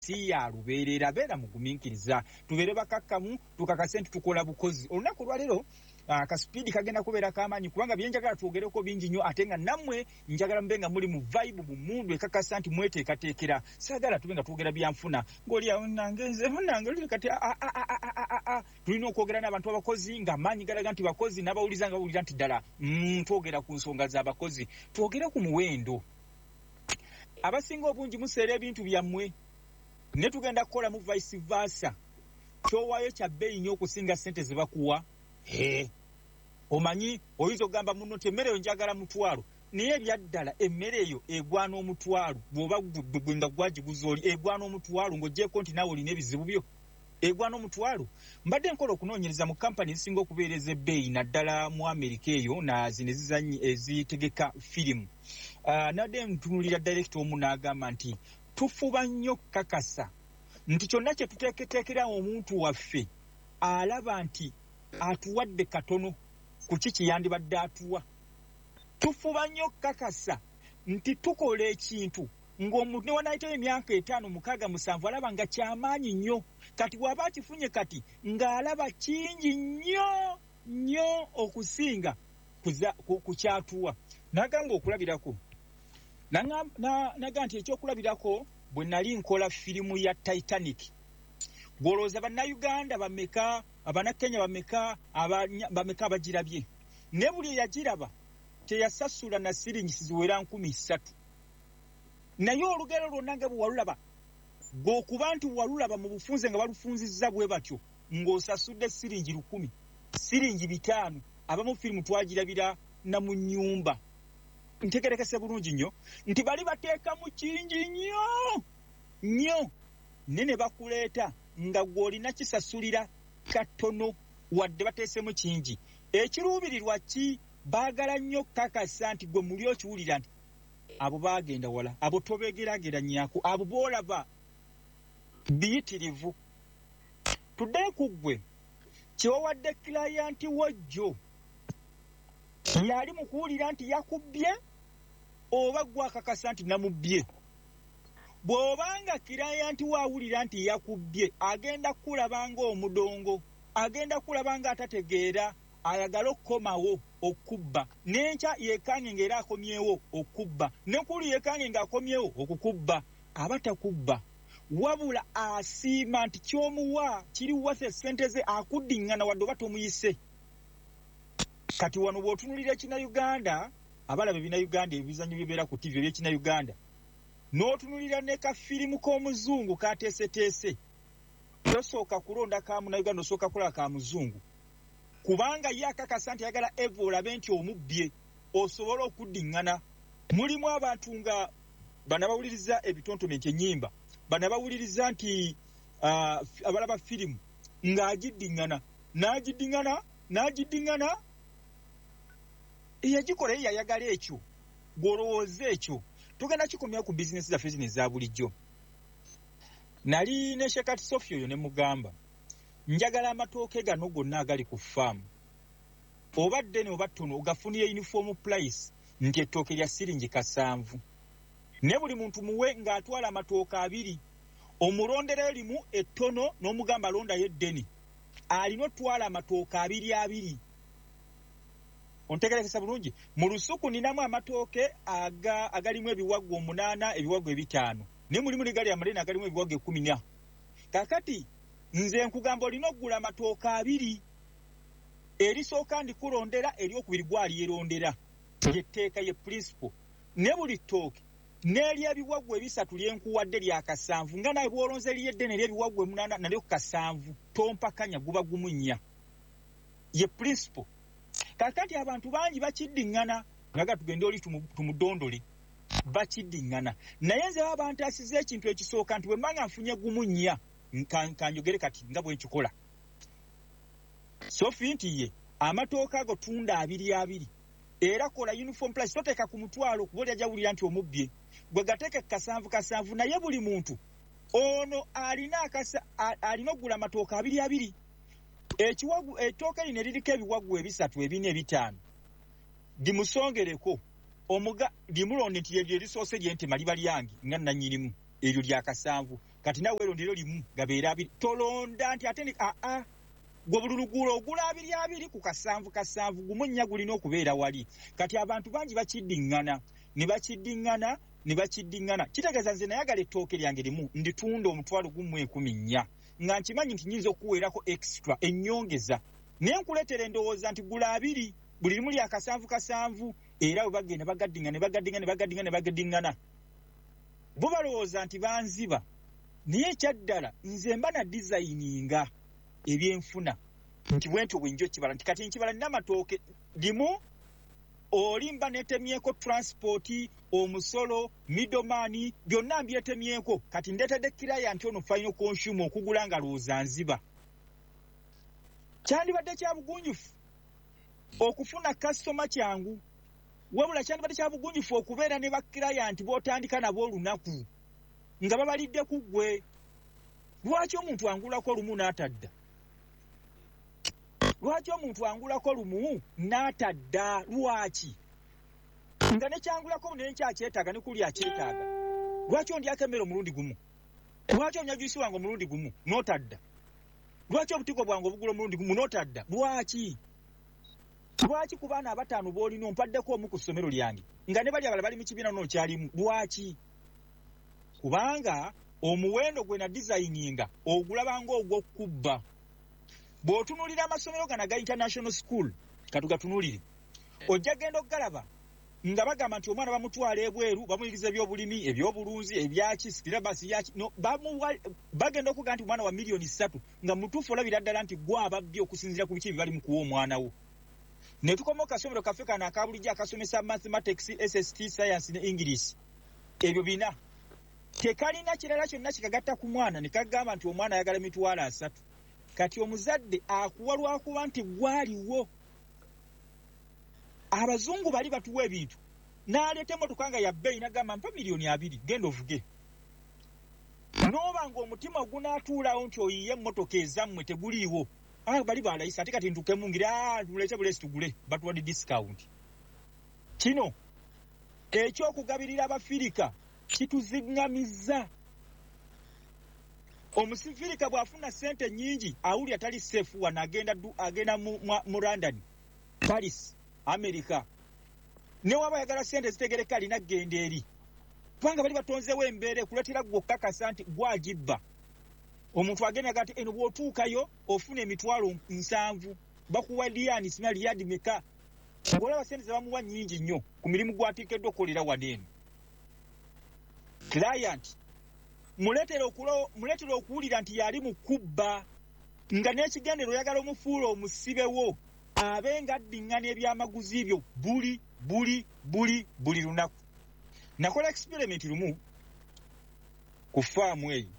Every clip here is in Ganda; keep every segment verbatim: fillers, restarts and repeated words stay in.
si ya lubeerera beera mugumiikiriza tubeere bakakkamu tukakase nti tukola bukozi olunaku lwaleero akaspeedi kagenda kubeera k'amaanyi kubanga byenjagala twogereko bingi nnyo ate nga nammwe njagala mube nga muli mu vibe mu mundu ekakasa nti mweteekateekera saagala tube nga twogera byanfuna ng'oli awo nange nze nange oli kati tulina okwogera n'abantu abakozi ng'amaanyi galaga nti bakozi n'abawuliza nga bawulira nti ddala twogera ku nsonga z'abakozi twogere ku muwendo abasinga obungi museera ebintu byammwe ne tugenda kukola mu vice versa kyowaayo kya bbeeyi nnyo okusinga ssente ze bakuwa He, omanyi oyinza ogamba muno nti emmere eyo njagala mutwalo naye ebyaddala emmere eyo egwana omutwalo bw'oba gwe nga gwagiguza oli egwana omutwalo ng'oggyeko nti naawe olina ebizibu byo egwana omutwalo mbadde nkola okunoonyereza mu kampani ezisinga okubeereza ebbeeyi naddala mu Amerika eyo na zino ezizanyi ezitegeka firimu uh, nadde ntunulira direkita omu n'agamba nti tufuba nnyo kakasa nti kyonna kye tuteeketeekera omuntu waffe alaba nti atuwadde katono ku kiki yandibadde atuwa tufuba nnyo kakasa nti tukola ekintu ng'omuntu ne wanaayitayo emyaka etaano mukaaga musanvu alaba nga kyamaanyi nnyo kati bw'aba akifunye kati ng'alaba kingi nnyo nnyo okusinga ku kyatuwa n'agamba okulabirako n'agamba nti ekyokulabirako bwe nali nkola firimu ya Titanic gwolowooza bannayuganda bameka abannakenya bameka bameka abagirabye ne buli eyagiraba teyasasula na siringisi ziwera nkumi ssatu naye olugero lwonna nga bwe walulaba gw'okuba nti walulaba mu bufunze nga balufunzizza bwe batyo ng'osasudde siringi lukumi siringi bitaano abamu firimu twagirabira na mu nnyumba ntegerekese bulungi nnyo nti bali bateekamu kingi nnyo nnyo ne ne bakuleeta nga gw'olina kisasulira katono wadde bateesemu kingi ekiruubirirwa ki baagala nnyo kakasa nti gwe muli okiwulira nti abo baagenda wala abo tobeegeraageranyako abo boolaba biyitirivu tudde ku ggwe kyewawadde kilayanti wojjo yali mu kuwulira nti yakubbye oba gwakakasa nti namubbye bw'obanga kilayanti waawulira nti yakubbye agenda kulaba ng'omudongo agenda kulaba nga atategeera ayagala okukomawo okubba n'enkya yeekange ng'era akomyewo okubba nekulu yeekange ng'akomyewo okukubba aba takubba wabula asiima nti ky'omuwa kiri wase essente ze akuddiŋŋana wadde oba tomuyise kati wano bw'otunulira ekinnauganda abalaba ebinnauganda ebizannyo bibeera ku tivi ebyekinnauganda n'otunulira ne kafirimu k'omuzungu kateeseteese tosooka kulonda ka munnayuganda osooka kulaba ka muzungu kubanga ye akakasa nti ayagala eva olabe nti omubbye osobola okuddiŋŋana mulimu abantu nga banabawuliriza ebitontome nti ennyimba banabawuliriza nti uh, abalaba firimu ng'agiddiŋŋana n'agiddiŋŋana n'agiddiŋŋana eyagikola ye yayagala ekyo gw'olowooza ekyo tugenda kikomya ku bizinesi zaffe zino eza bulijjo nali ne Shekati Sophie oyo ne mugamba njagala amatooke gano gonna agali ku faamu obadde ne oba ttono ogafuniye uniform price nti ettooke lya siringi kasanvu ne buli muntu muwe ng'atwala amatooke abiri omulondereyo limu ettono n'omugamba alondayo eddene alina otwala amatooke abiri abiri ontegerekesa bulungi mu lusuku ninamu amatooke aga agalimu ebiwaggwa omunaana ebiwaggwa ebitaano ne mulimu ne gali amanene agalimu ebiwaggwa ekkumi na kakati nze nkugamba olina okugula amatooke abiri erisooka ndikulondera eryokubiri gwalyerondera yetteeka ye principle ne buli ttooke n'eryebiwaggwa ebisatu lyenkuwadde lya kasanvu nga nawe bw'olonze eryeddene ery'ebiwaggwa emunaana nalyo kasanvu tompakanya guba gumu nnya ye principle kakati abantu bangi bakiddiŋŋana ngaga tugende oli tumudondole bakiddiŋŋana naye nze baba bantaasiza ekintu ekisooka nti bwe mbanga nfunye gumu nnya kanjogere kati nga bwe nkikola Sophie nti ye amatooke ago tunda abiri abiri era kola uniform price toteeka ku mutwalo kuba oli ajawulira nti omubbye gwe gateeke kasanvu kasanvu naye buli muntu ono alina akasa alina okugula amatooke abiri abiri ekiwagu ettooke lino eririko ebiwaggwa ebisatu ebina ebitaano dimusongereko omuga dimulonde nti eryo erisoose lye ntema liba lyange nga nannyinimu eryo lya kasanvu kati nawe londero limu gabeera abiri tolonda nti ate a a gwe bululugulo ogula abiri abiri ku kasanvu kasanvu gumunnya gulina okubeera wali kati abantu bangi bakiddingana ne bakiddingana ne bakiddingana kitegeeza nze nayagala ettooke lyange limu nditunda omutwalo gumu enkumi nnya nga nkimanyi nti nyinza okuweerako extra ennyongeza naye nkuleetera endowooza nti gula abiri buli limu lya kasanvu kasanvu era bwe bagenda bagaddingana ne bagaddingana ne bagaddingana ne bagaddingana bo balowooza nti banziba naye ekyaddala nze mba na designinga ebyenfuna nti bwentyo bwenjo kibala nti kati nkibala nina amatooke limu olimba netemyeko transport omusolo middleman byonna mbyetemyeko kati ndetadde kiraya nti ono final consumer okugula nga looza nziba kyandibadde kya bugunjufu okufuna customer kyangu wabula kyandibadde kya bugunjufu okubeera ne bakiraya nti botandika nabo olunaku nga babalidde ku ggwe lwaki omuntu angulako lumu n'atadda lwaki omuntu angulako lumu n'atadda lwaki nga nekyangulako naye nkyakyetaaga ne kuli akyetaaga lwaki ondyako emmere omulundi gumu lwaki onywa juisi wange omulundi gumu n'otadda lwaki obutiko bwange obugula omulundi gumu n'otadda lwaki lwaki ku baana abataano b'olina ompaddeko omu ku ssomero lyange nga ne bali abala bali mu kibiina n'okyalimu lwaki kubanga omuwendo gwe na designinga ogulabanga ogw'okubba bw'otunuulira amasomero gano aga international school katugatunulire ojja genda okugalaba nga bagamba nti omwana bamutwala ebweru bamuyiriza ebyobulimi ebyobulunzi ebyaki silabasi yaki no, bagenda okuga nti omwana wa miliyoni ssatu nga mutuufu olabira ddala nti gwe ababbi okusinziira ku biki ebibali mu kuwa omwana wo ne tukoma okasomero kaffe kano akabulijjo akasomesa mathematics S S T science ne english ebyo bina tekalina kirala kyonna kikagatta ku mwana ne kagamba nti omwana ayagala mitwalo asatu kati omuzadde akuwa lwakuba nti gwaliwo abazungu bali batuwa ebintu n'aleeta emmotoka nga ya bbeeyi n'agamba mpa miliyoni abiri genda ovuge n'oba ng'omutima ogunaatuulawo nti oyiye emmotoka ezammwe teguliiwo ah bali balayisa ate kati ntukemungira ah tuleete bulesi tugule batuwadde discount kino ekyokugabirira abafirika kituziŋŋamizza omusifirika bw'afuna ssente nnyingi awulira tali seefu wano agenda agenda mu, mu London Paris America ne waba yagala ssente zitegereka alina genda eri kubanga bali batonzeewo embeera ekuleetera gwe okkakasa nti gwagibba omuntu agenda agati eno bw'otuukayo ofuna emitwalo nsanvu bakuwa liyani sina liyadi meka ng'olaba ssente ze bamuwa nnyingi nnyo ku mirimu gw'atiikeddwa okukolera wano eno client muletera okulo muletera okuwulira nti yali mu kubba nga n'ekigendero oyagala omufuula omusibewo abenga addiŋŋana ebyamaguzi byo buli buli buli buli lunaku nakola experiment lumu ku faamu eyo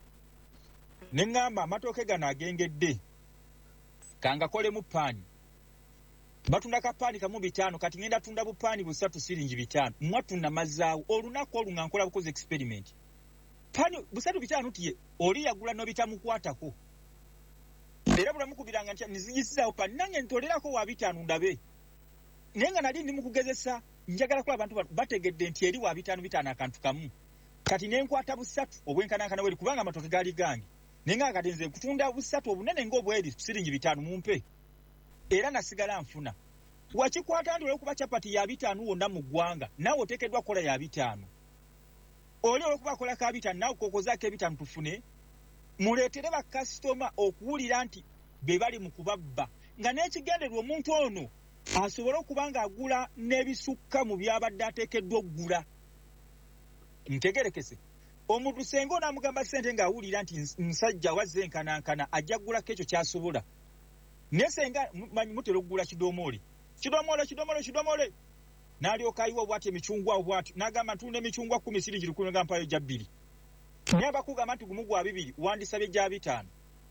ne ŋŋamba amatooke gano agengedde kangakolemu paani batunda kapaani kamu bitaano kati ngenda tunda bupaani busatu siringi bitaano mwatunda mazaawo olunaku olu nga nkola bukozi experiment pani busatu bitaano tiye oli yagula no bitamukwatako era bulamukubiranga nti nizigisizawo pani nange ntolerako wa bitaano ndabe naye nga nali ndi mu kugezesa njagala kuba abantu bategedde nti eri wa bitaano bitaano akantu kamu kati nenkwata busatu obwenkanankana weri kubanga amatoke gaali gange naye nga kati nze kutunda busatu obunene ng'obweri siringi bitaano mumpe era nasigala nfuna wakikwata ndi olwokuba capati ya bitaano wonna mu ggwanga naawe oteekeddwa kukola ya bitaano oli olwokuba akola ka bitaano naawe kokozaako ebitaano tufune muleetere bakasitoma okuwulira nti be bali mu kubabba nga n'ekigenderwa omuntu ono asobole okuba ng'agula n'ebisukka mu byabadde ateekeddwa okugula ntegerekese omuntu senga onaamugamba ssente ng'awulira nti nsajja wazze enkanankana ajja kugulako ekyo ky'asobola naye senga manyi mutera okugula kidomoole kidomoole kidomoole kidomoole n'alyoka ayiwa bw'ati emicungwa bw'ati n'agamba ntunda emicungwa kkumi siringi lukumi ngampayo gya bbiri naye abakugamba nti gumu gwa bibiri wandisabye gya bitaano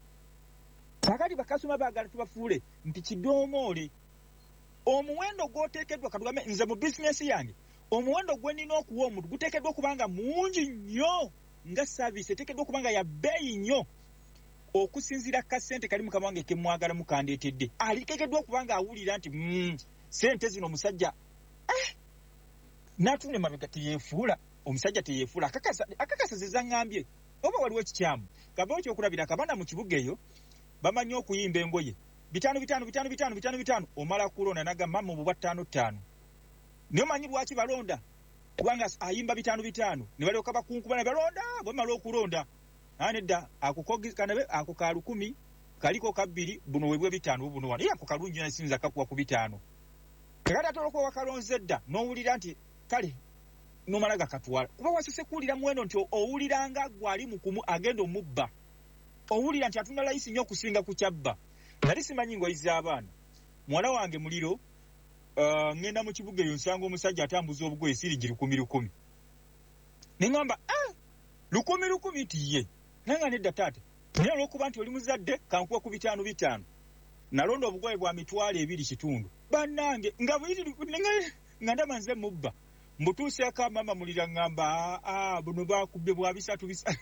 kakati bakasoma baagala tubafuule nti kidomoole omuwendo gw'oteekeddwa katugambe nze mu bizinesi yange omuwendo gwe nina okuwa omuntu guteekeddwa okuba nga mungi nnyo nga saaviisi eteekeddwa okuba nga ya bbeeyi nnyo okusinziira kasente kali mu kamange kemwagala mukandeetedde aliteekeddwa okuba nga awulira nti mm, sente zino omusajja eh, natune mabega teyeefuula omusajja teyeefuula akakasa akakasa ze zaŋŋambye oba waliwo kikyamu kaba ekyokulabira kabana mu kibuga eyo bamanyi okuyimba engoye bitano bitano bitano bitano bitano bitano omala kulonda nagamba mu bubwa ttaano ttaano niyo manyi lwaki balonda kubanga ayimba bitano bitano ne balyoka bakunkubana balonda bamala okulonda anedda akukogi kanabe akuka lukumi kaliko kabiri buno webwe bitano buno wano yako kalungi na sinza kakuwa ku bitano kagata toloko wakalonze dda n'owulira nti kale nomalaga katwala kuba wasose kuwulira mweno nti owuliranga gwali mukumu agenda omubba owulira nti atunda layisi nnyo okusinga ku kyabba nali simanyi ngoyiza abaana muwala wange muliro uh, ngenda mu kibuga eyo nsanga omusajja atambuza obugoye sirigi lukumi lukumi neŋŋamba ah, lukumi lukumi tiye nanga nedda taata naye olw'okuba nti oli muzadde kankuwa ku bitaano bitaano nalonda obugoye bwa mitwalo ebiri kitundu bannange nga bwiri nga ndaba nze mubba mbutuuseeko mama mulira ŋŋamba aa buno bakubbe bwa bisatu bisatu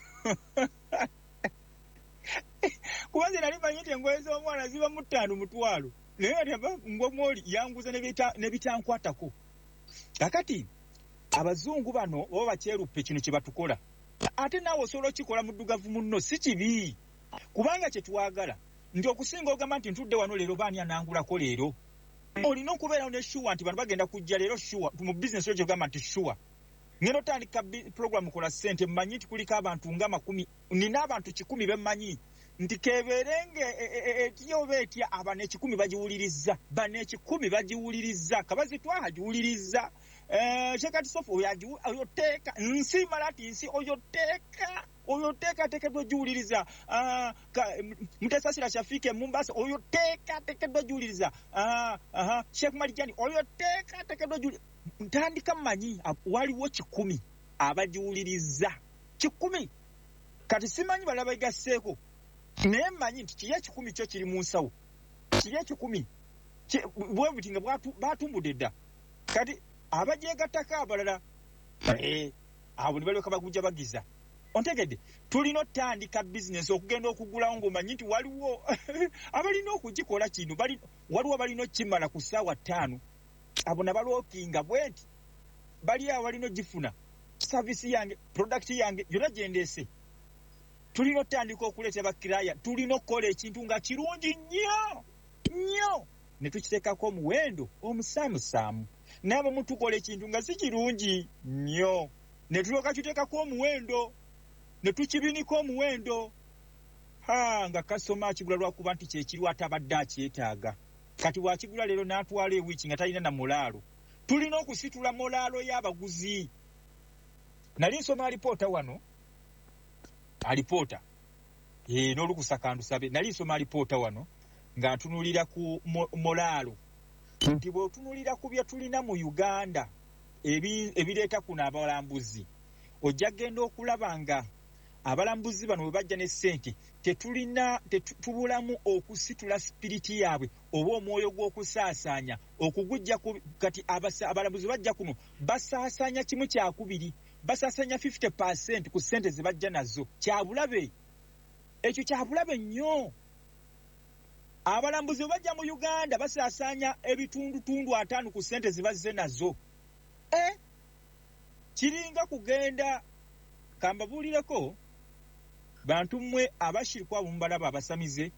kuba nze nali manyi nti engoye z'omwana ziba mu ttaano mutwalo naye ati ng'omwoli yanguza ne bitankwatako kakati abazungu bano oba bakyeruppe kino kye batukola ate naawe osobola okikola muddugavu munno si kibi kubanga kye twagala nti okusinga ogamba nti ntudde wano leero baani anangulako leero olina okubeerawo ne shuwa nti bano bagenda kujja leero shuwa mu bizinesi ekyo ogamba nti shuwa ngenda otandika puroguramu kola ssente mmanyi nti kuliko abantu nga makumi nina abantu kikumi bemmanyi nti kebeerenge etya oba etya abano ekikumi bagiwulirizza bano ekikumi bagiwulirizza kabazitwa agiwulirizza kyekati sofu oyo teeka nsi mala ti nsi oyo teeka oyo teeka teekeddwa ogiwuliriza mutesasira shafiike Mombasa oyo teeka teekeddwa ogiwuliriza Sheikh Marijani oyo teeka teekeddwa ogiwuliriza ntandika mmanyi waliwo kikumi abagiwuliriza kikumi kati simanyi balala bayigasseeko naye mmanyi nti kiri ekikumi kyo kiri mu nsawo kiri ekikumi bwe buti nga batumbudde dda kati abagyegattako abalala abo ne balyoka bagujja bagiza ontegedde tulina otandika bizinesi okugenda okugulawo ng'omanyi nti waliwo abalina okugikola kino waliwo balina okukimala ku ssaawa ttaano abo nabalookinga bwe nti bali awo balina ogifuna savisi yange produkiti yange yonna gyendeese tulina otandika okuleeta bakiraaya tulina okukola ekintu nga kirungi nnyo nnyo ne tukiteekako omuwendo omusaamusaamu naye abamu tukola ekintu nga si kirungi nnyo ne tulyoka kiteekako omuwendo ne tukibinika omuwendo ha nga kasoma akigula lwakuba nti kyekiri atabadde akyetaaga kati bw'akigula leero n'atwala ewiiki nga talina na mulaalo tulina okusitula mulaalo y'abaguzi nali nsoma alipoota wano alipoota ee n'olukusa kandusabe nali nsoma alipoota wano nga ntunulira ku mulaalo nti bw'otunulira ku bye tulina mu Uganda ebireeta kuno abalambuzi ojja genda okulaba nga abalambuzi bano bwe bajja ne ssente tetulina tubulamu okusitula sipiriti yaabwe oba omwoyo gw'okusaasaanya okugujja kati abalambuzi bajja kuno basaasaanya kimu kyakubiri basaasaanya fifty percent ku ssente ze bajja nazo kyabulabe ekyo kyabulabe nnyo abalambuzi bwe bajja mu Uganda basaasaanya ebitundutundu ataano ku ssente ze bazze nazo eh kiringa kugenda kambabuulireko bantu mmwe abashirikwa abo mubalaba abasamize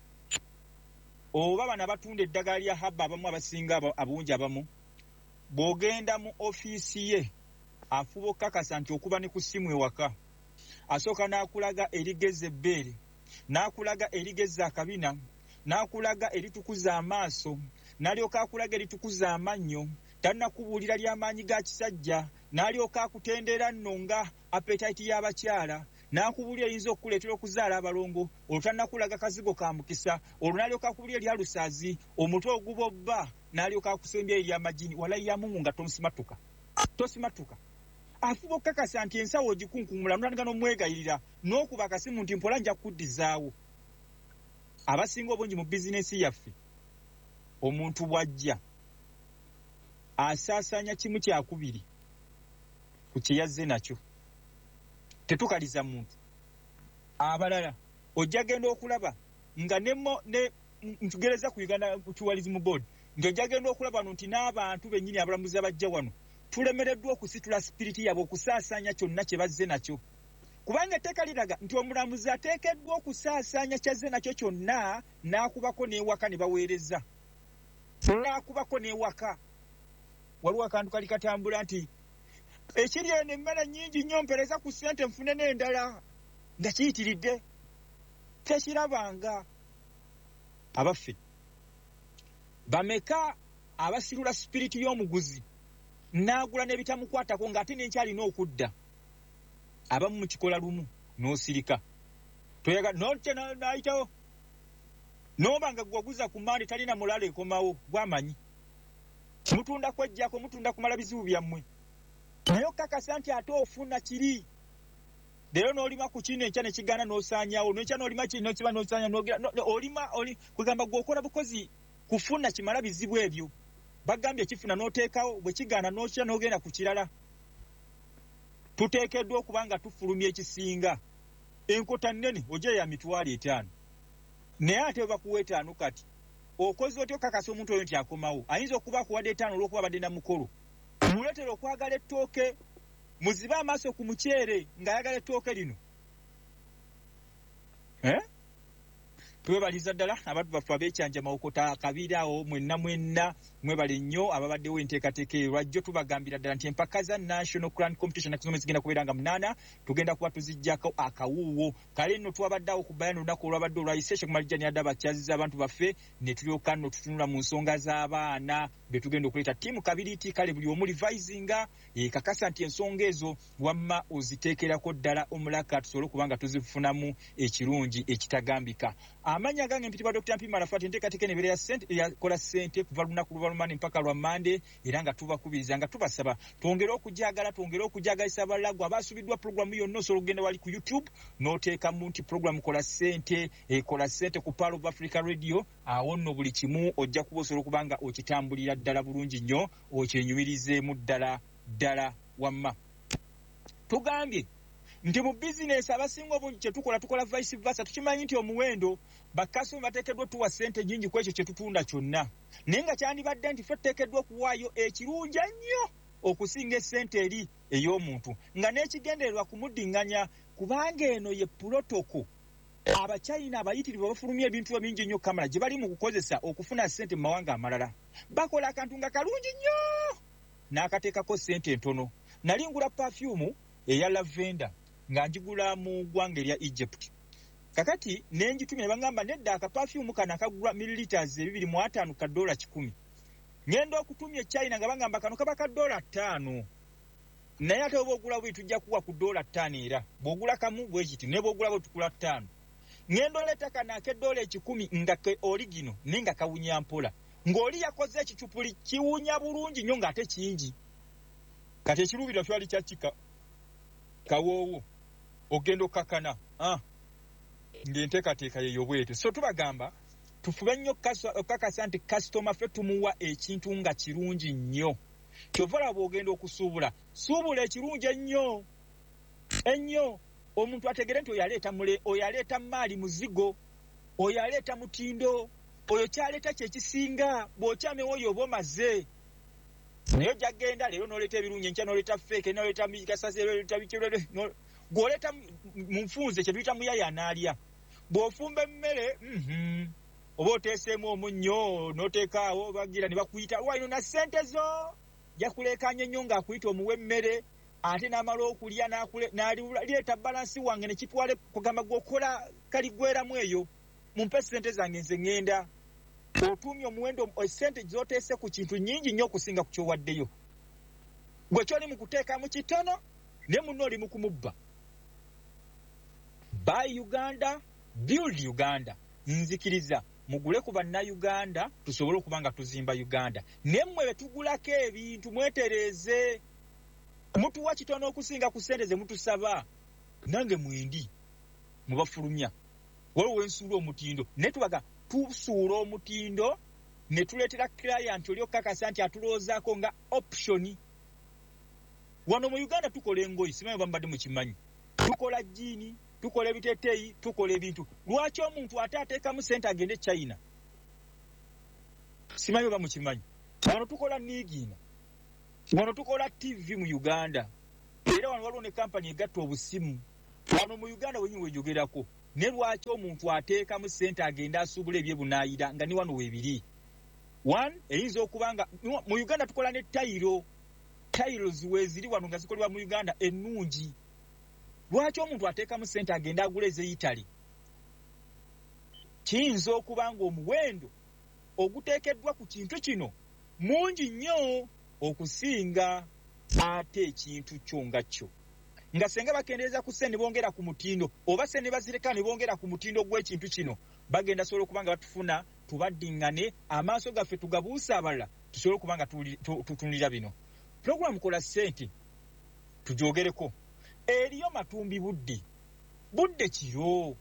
oba bano abatunda eddagala lya haba abamu abasinga abungi abamu bw'ogenda mu ofiisi ye afuba okukakasa nti okuba ne ku ssimu ewaka asooka n'akulaga erigeza ebbeere n'akulaga erigeza akabina n'akulaga eritukuza amaaso n'alyoka akulaga eritukuza amannyo tannakubuulira ly'amaanyi ga kisajja n'alyoka akutendera nno nga appetite y'abakyala n'akubuulira eyinza okukuleetera okuzaala abalongo olwo tannakulaga kazigo ka mukisa olwo n'alyoka akubuulira erya lusaazi omutwe ogubobba n'alyoka akusembya ery'amagini walayamumu nga tomusimatuka tosimatuka afuba okukakasa nti ensawo ogikunkumula notandika n'omwegayirira n'okuba akasimu nti mpola nja kukuddizaawo abasinga obungi mu bizinesi yaffe omuntu bw'ajja asaasaanya kimu kyakubiri ku kye yazze nakyo tetukaliza muntu abalala ojja genda okulaba nga nemo ne ntugereza ku Uganda Tourism Board ng'ojja genda okulaba nti n'abantu bennyini abalamuzi abajja wano tulemereddwa okusitula sipiriti yabwe okusaasaanya kyonna kye bazze nakyo kubanga etteeka liraga nti omulamuzi ateekeddwa okusaasaanya kyazze nakyo kyonna n'akubako n'ewaka ne baweereza n'akubako n'ewaka. Waliwo akantu kali katambula nti ekiri eno emmere nnyingi nnyo mpereza ku ssente nfune n'endala nga kiyitiridde tekirabanga. Abaffe bameka abasirula sipiriti y'omuguzi n'agula n'ebitamukwatako ng'ate n'enkyalina okudda. Abamu mukikola lumu n'osirika toyaga notya n'ayitawo noba nga gwaguza ku mandi talina mulala ekomawo bwamanyi mutunda kwejjako mutunda kumala bizibu byammwe naye okakasa nti ate ofuna kiri leero n'olima ku kino enkya ne kigaana n'osaanyawo n'enkya n'olima kiri n'okiba n'osaanya n'ogera olima oli kwegamba gw'okola bukozi kufuna kimala bizibu ebyo bagambye kifuna n'oteekawo bwe kigaana n'okya n'ogenda ku kirala. Tuteekeddwa okuba nga tufulumya ekisinga. Enkota nnene ogye ya mitwalo etaano naye ate bakuwa etaano kati okoze otyo kakasa omuntu oyo nti akomawo ayinza okuba akuwadde etaano olw'okuba badde na mukolo. Muleetera okwagala ettooke muzibe amaaso ku muceere ng'ayagala ettooke lino. Eh? Twebaliza ddala abantu baffe abeekyanja mawokota akabiri awo mwenna mwenna mwebale nnyo ababaddewo enteekateeka eyo lwajjo tubagambira ddala nti empaka za National Crown Competition nakizome zigenda kubeera nga munaana tugenda kuba tuzijjako akawuuwo kale nno twabaddeawo ku bayana olunaku olwabadde olwayise Sheikh Adda bakyaziza abantu baffe ne tulyoka nno tutunula mu nsonga z'abaana be tugenda okuleeta ttiimu kabiriiti kale buli omu livisinga ekakasa nti ensonga ezo wamma oziteekerako ddala omulaka tusobole okuba nga tuzifunamu ekirungi ekitagambika. Amanya gange mpitibwa Doctor Mpima Arafat enteekateeka enebeera ya ssente yakola ssente kuva lunaku lwa Lumande mpaka lwa Mande era nga tubakubiriza nga tubasaba twongere okujagala twongere okujagalisa abalagwa abasubiddwa programu yonna osobola okugenda wali ku YouTube n'oteekamu nti programu kola ssente ekola ssente ku Pearl of Africa Radio awo nno buli kimu ojja kuba osobola okuba nga okitambulira ddala bulungi nnyo okyenyumirizeemu ddala ddala wamma. Tugambye nti mu bizinesi abasinga obungi kye tukola tukola vice versa tukimanyi nti omuwendo bakasoma bateekeddwa tuwa ssente nnyingi ku ekyo kye tutunda kyonna naye nga kyandibadde nti ffe tuteekeddwa okuwaayo ekirungi ennyo okusinga essente eri ey'omuntu nga n'ekigendererwa kumuddiŋŋanya kubanga eno ye pulotoko Abachina abayitirivu bafulumya ebintu bingi nnyo kamala gye bali mu kukozesa okufuna ssente mu mawanga amalala bakola akantu nga kalungi nnyo n'akateekako ssente ntono. Nali ngula perfume eya lavender nga njigula mu ggwanga erya Egypt kakati nenjitumye bangamba nedda aka perfume kana kagula milliliters bibiri mu ataano ka dola kikumi ngenda okutumya China nga bangamba kano kaba ka dola ttaano naye ate oba ogula bwe tujja kuwa ku dola ttaano era bw'ogula kamu bwe kiti ne bw'ogula bwe tukula ttaano ngenda oleta kana ke dola ekikumi nga ke origino nenga kawunya mpola ng'oli yakoze ekicupuli kiwunya bulungi nnyo ng'ate kingi kati ekirubira twali kyakika kawoowo ogenda okakana ah ng'enteekateeka yeyo bwete so tubagamba tufube nnyo okakasa nti kasitoma ffe tumuwa ekintu nga kirungi nnyo kyovala bw'ogenda okusuubula suubula ekirungi ennyo ennyo omuntu ategere nti oyo aleeta mule oyo aleeta maali muzigo oyo aleeta mutindo oyo kyaleeta kyekisinga bw'okyamewo oyo oba omaze naye ojja genda leero n'oleeta ebirungi enkya n'oleeta feeke n'oleeta mikasase n'oleeta bikirere gw'oleeta mu nfunze kye tuyita muyaya anaalya bw'ofumba emmere oba oteeseemu omunnyo n'oteekaawo bagira ne bakuyita lwalino na ssente zo jakuleekanya ennyo ng'akuyita omuwa emmere ate n'amala okulya n'aleeta balansi wange ne kitwale kugamba gw'okola kaligweramu eyo mumpe ssente zange nze ŋŋenda otuumye omuwendo essente z'oteese ku kintu nnyingi nnyo okusinga ku ky'owaddeyo gwe ky'oli mu kuteekamu kitono ne munno oli mu kumubba. Buy Uganda, build Uganda. Nzikiriza mugule ku bannayuganda tusobole okuba nga tuzimba Uganda nemmwe betugulako ebintu mwetereeze mutuwa kitono okusinga ku ssente ze mutusaba nange mwendi mubafulumya waliwo ensuula omutindo ne tubaga tusuula omutindo ne tuleetera client oli okukakasa nti atuloozaako nga option. Wano mu Uganda tukola engoyi simanyi bambadde mukimanyi tukola jjiini tukola ebiteteeyi tukola ebintu lwaki omuntu ate ateekamu ssente agende China simanyi oba mukimanyi wano tukola niigiina wano tukola T V mu Uganda era wano waliwo ne kampani egatta obusimu wano mu Uganda wenyiwe wejogerako ne lwaki omuntu ateeka mu ssente agenda asuubula ebyebunaayira nga ni wano weebiri. One, eyinza okubanga mu Uganda tukola ne tayiro. Tayiro ziwe ziri wano nga zikolebwa mu Uganda ennungi. Lwaki omuntu ateeka mu ssente agenda agula ez'Italy? Kiyinza okubanga omuwendo oguteekeddwa ku kintu kino mungi nnyo okusinga ate ekintu kyo nga kyo. Nga senga bakendeeza ku ssente bongera ku mutindo oba ssente bazireka ne bongera ku mutindo gw'ekintu kino bagenda sobola okubanga batufuna tubaddingane amaaso gaffe tugabuusa abalala tusobole okubanga tutunulira bino. Program kola ssente tujogereko. Eriyo matumbi budde budde kiro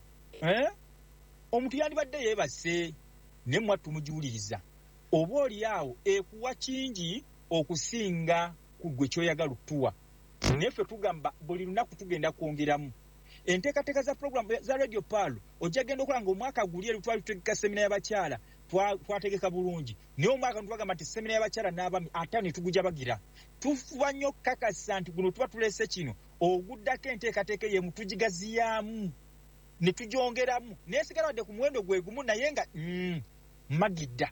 eh? Omuntu yandibadde yeebase ne mwattu mujiwuliriza oba oli awo ekuwa kingi okusinga ku gwe kyoyagala okutuwa. Neffe tugamba buli lunaku tugenda kwongeramu enteekateeka za program za Radio Palo ojja genda okola ng'omwaka guli eri twali tutegeka semina y'abakyala twategeka bulungi naye omwaka twagamba nti semina y'abakyala n'abaami ate ne tugujja bagira tufuba nnyo kakasa nti guno tuba tuleese kino oguddako enteekateeka yemu tugigaziyaamu ne tugyongeramu naye sigala wadde ku muwendo gwe gumu naye nga mm, magidda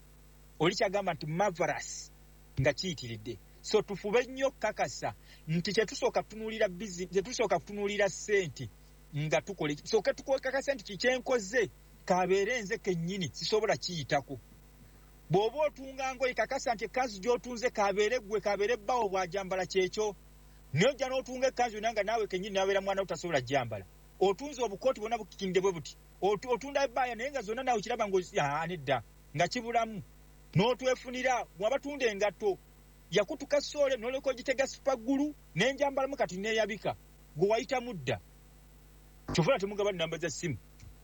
oli kyagamba nti marvelous nga kiyitiridde. So tufube nnyo kakasa nti kyetusooka kutunuulira bizi kyetusooka kutunuulira ssente nga tukole sooka tukola kakasa nti kikyenkoze kabeere nze kennyini sisobola kiyitako. Bw'oba otunga ngoye kakasa nti ekkanzu gy'otunze kabeere ggwe kabeere bbawo bw'ajambala kyekyo naye ojja n'otunga ekkanzu nanga naawe kennyini nabeera mwana utasobola gyambala. Otunze obukooti bwonna bukikinde bwe buti otunda ebbaaya naye nga zonna naawe kiraba ng'anedda nga kibulamu n'otwefunira bw'abatunda engatto yakutuka soole n'oleka ogitega sipaggulu n'enjambalamu kati neeyabika gwe wayita mudda. Kyofuna temugaba nnamba za ssimu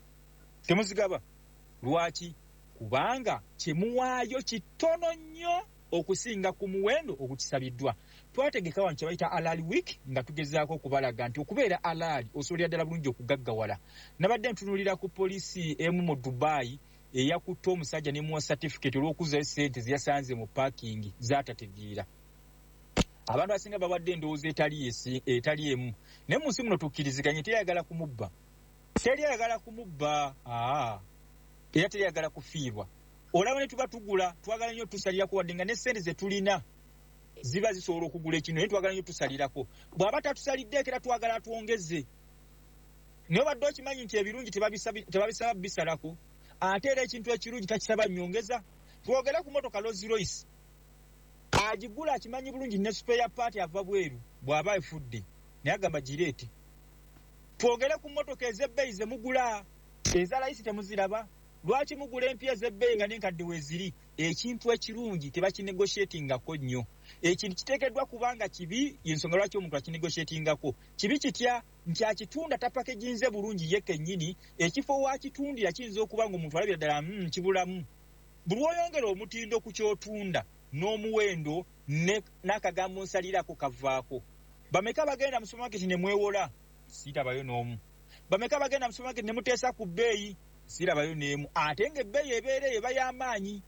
temuzigaba. Lwaki? Kubanga kyemuwaayo kitono nnyo okusinga ku muwendo ogukisabiddwa. Twategeka wano kye bayita Alali Week nga tugezaako okubalaga nti okubeera alali osobolera ddala bulungi okugaggawala. Nabadde ntunuulira ku poliisi emu mu Dubai eyakutte omusajja ne muwa certificate olw'okuzzayo ssente ziyasanze mu parking z'atategeera. Abantu asinga babadde endowooza etali etali emu naye mu nsi muno tukkiriziganye teyagala kumubba teyagala kumubba aa era teyagala kufiibwa. Olaba ne tuba tugula twagala nnyo tusalirako wadde nga ne ssente ze tulina ziba zisobola okugula ekino naye twagala nnyo tusalirako. Bw'aba tatusaliddeeko era twagala atwongeze. Naye obadde okimanyi nti ebirungi tebabisaba bisalako ate era ekintu ekirungi takisaba nnyongeza. Twogere ku motoka Rolls Royce agigula akimanyi bulungi ne spare part ava bweru bw'aba efudde naye agamba gireete. Twogere ku motoka ez'ebbeeyi ze mugula eza layisi temuziraba. Lwaki mugula empya ez'ebbeeyi nga n'enkadde weeziri? Ekintu ekirungi tebakinegotiatingako nnyo. Ekintu kiteekeddwa kubanga kibi y'ensonga lwaki omuntu akinegotiatingako. Kibi kitya nti akitunda tapakeginze bulungi ye kennyini ekifo wakitundira kiyinza okuba ng'omuntu alabira ddala mm, kibulamu. Buli oyongera omutindo ku kyotunda n'omuwendo n'akagambo nsalirako kavaako. Bameka bagenda mu supermarket ne mwewola? Sirabayo n'omu. Bameka bagenda mu supermarket ne muteesa ku bbeeyi? Sirabayo n'emu. Ate ng'ebbeeyi ebeera eba y'amaanyi.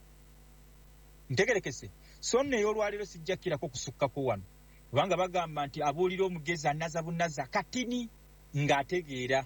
Ntegerekese. So nno ey'olwaleero sijjakirako kusukkako wano kubanga bagamba nti abuulira omugezi anaza bunaza katini ng'ategeera.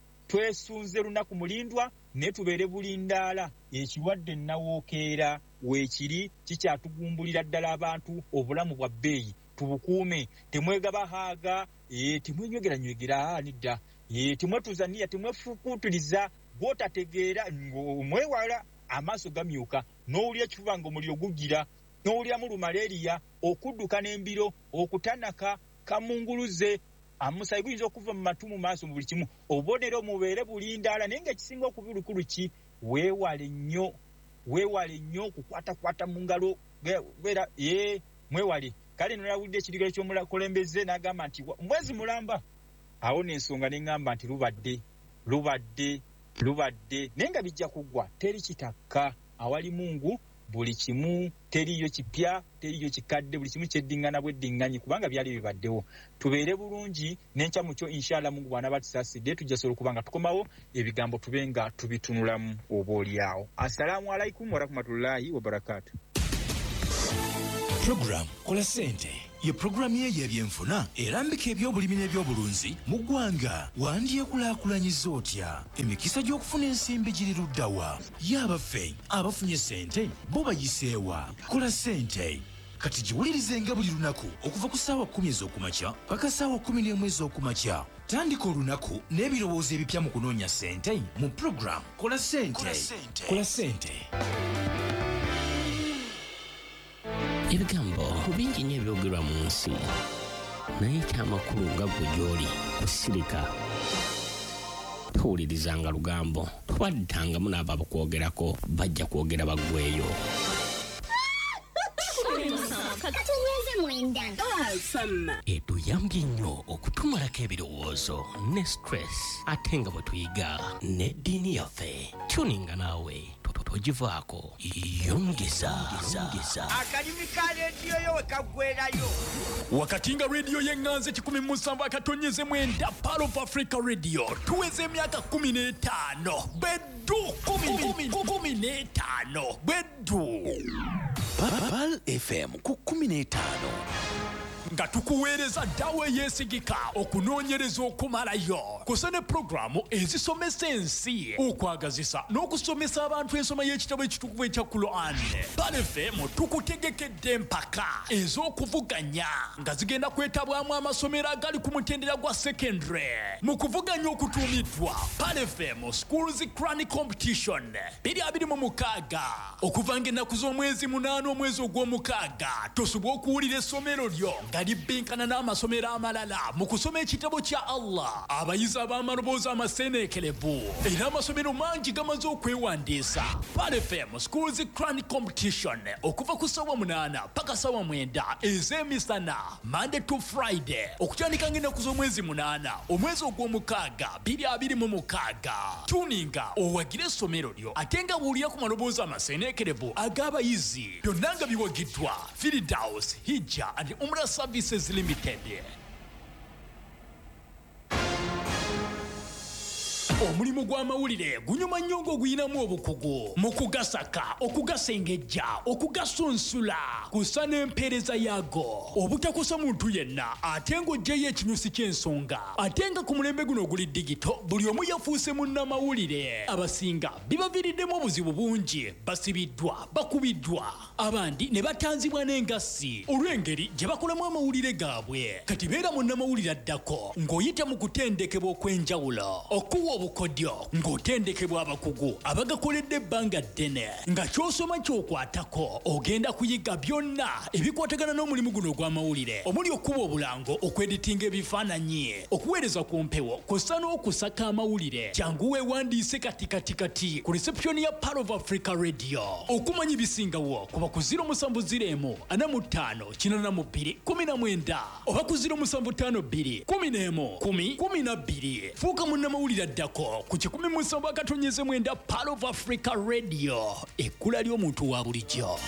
Twesunze lunaku mulindwa ne tubeere bulindaala ekirwadde nnawookeera weekiri kikyatugumbulira ddala abantu obulamu bwa bbeeyi tubukuume. Temwegaba haaga e, temwenyogeranywegera nidda e, temwetuzaniya temwefukuutiriza gw'otategeera ng'omwewala amaaso gamyuka n'owulya ekifuba ng'omuliro gugira n'owulyamu lumaleeriya okudduka n'embiro okutanaka kamunguluze amusayi guyinza okuva mu matu mu maaso mu buli kimu. Obubonero mubeere bulindaala naye ng'ekisinga okubulukulu ki weewale nnyo weewale nnyo okukwatakwata mu ngalo beera ye mwewale. Kale nolawulidde ekirigiro ky'omukulembeze n'agamba nti mwezi mulamba awo n'ensonga n'eŋŋamba nti lubadde lubadde lubadde naye nga bijja kuggwa teri kitakka awali Mungu buli kimu teriyo kipya teriyo kikadde buli kimu kyeddingana bweddiŋŋanyi kubanga byali bibaddewo. Tubeere bulungi n'enkya mu kyo inshallah Mungu bwana batusaasidde tujja sobola okuba nga tukomawo ebigambo tube nga tubitunulamu oba oliawo. Assalaamu alaikum warahmatullahi wabarakatuh. Program Kola Ssente ye programu ye y'ebyenfuna erambika ebyobulimi n'ebyobulunzi mu ggwanga. Wandyekulaakulanyiza otya? Emikisa gy'okufuna ensimbi giri luddawa? Y'abaffe abafunye ssente bo bayiseewa? Kola ssente kati giwulirize nga buli lunaku okuva ku ssaawa kkumi ez'okumakya paka ssaawa kkumi n'emu ez'okumakya. Tandika olunaku n'ebirowoozo ebipya mu kunoonya ssente mu programu Kola Ssente. Kola Ssente. Ebigambo bingi nnyo ebyogerwa mu nsi naye ekyamakulu nga ggwe gy'oli kusirika towulirizanga lugambo twaddangamu n'abo abakwogerako bajja kwogera baggweeyo. Etuyambye nnyo okutumalako ebirowoozo ne stress ate nga bwe tuyiga n'eddiini yaffe tuninga naawe togivaako yongeza akadimi ka rediyo yo wekaggwerayo wakati nga rediyo y'enganze kikumi mu musanvu akatonyeze mwenda Pearl of Africa Radio tuweze emyaka kumi n'etaano beddu kumi n'etaano beddu Pearl F M ku kumi n'etaano nga tukuweereza ddawo eyeesigika okunoonyereza okumalayo kusa ne pulogulaamu ezisomesa ensi okwagazisa n'okusomesa abantu ensoma y'ekitabo ekitukuvu ekya Quran. Pearl F M tukutegekedde empaka ez'okuvuganya nga zigenda kwetabwamu amasomero agali ku mutendera gwa secondary mu kuvuganya okutuumiddwa Pearl F M Schools Crown Competition biri abiri mu mukaaga okuva ng'ennaku z'omwezi munaana omwezi ogw'omukaaga tosobwa okuwulira essomero lyo nga libbinkana n'amasomero amalala mu kusoma ekitabo kya Allah. Abayizi ab'amaloboozi amaseeneekerevu era amasomero mangi gamaze okwewandiisa. Pearl F M Schools Crown Competition okuva ku ssaawa munaana paka ssaawa mwenda ez'emisana Monday to Friday okutandika ng'ennaku z'omwezi munaana omwezi ogw'omukaaga biri abiri mu mukaaga. Tuninga owagire essomero lyo ate nga buulira ku maloboozi amaseeneekerevu ag'abayizi byonna nga biwagiddwa Firdaus Hijja and Umrah Services Limited. Omulimu gw'amawulire gunyuma nnyo ng'oguyinamu obukugu mu kugasaka okugasengejja okugasunsula kusa n'empeereza yaago obutakosa muntu yenna ate ng'oggyeyo ekinyusi ky'ensonga ate nga ku mulembe guno oguli digito buli omu yafuuse munnamawulire. Abasinga bibaviiriddemu obuzibu bungi, basibiddwa bakubiddwa abandi ne batanzibwa n'engassi olw'engeri gye bakolamu amawulire gaabwe. Kati beera munnamawulire addako ng'oyita mu kutendekebwa okw'enjawulo okuwa obukodyo ng'otendekebwa abakugu abagakoledde ebbanga ddene nga ky'osoma ky'okwatako ogenda kuyiga byonna ebikwatagana n'omulimu guno ogw'amawulire omuli okuba obulango okweditinga ebifaananyi okuweereza ku mpewo kw'ossa n'okusaka amawulire. Jangu weewandiise katikatikati ku reception ya Pearl of Africa Radio okumanya ebisingawo kuba ku ziro musanvu ziro emu ana mu ttaano kinaana mu bbiri kumi na mwenda oba ku ziro musanvu ttaano bbiri kumi n'emu kumi kumi na bbiri. Fuuka munnamawulire addako ku kikumi mu musanvu akatonyeze mwenda Pearl of Africa Radio ekkula ly'omuntu wa bulijjo.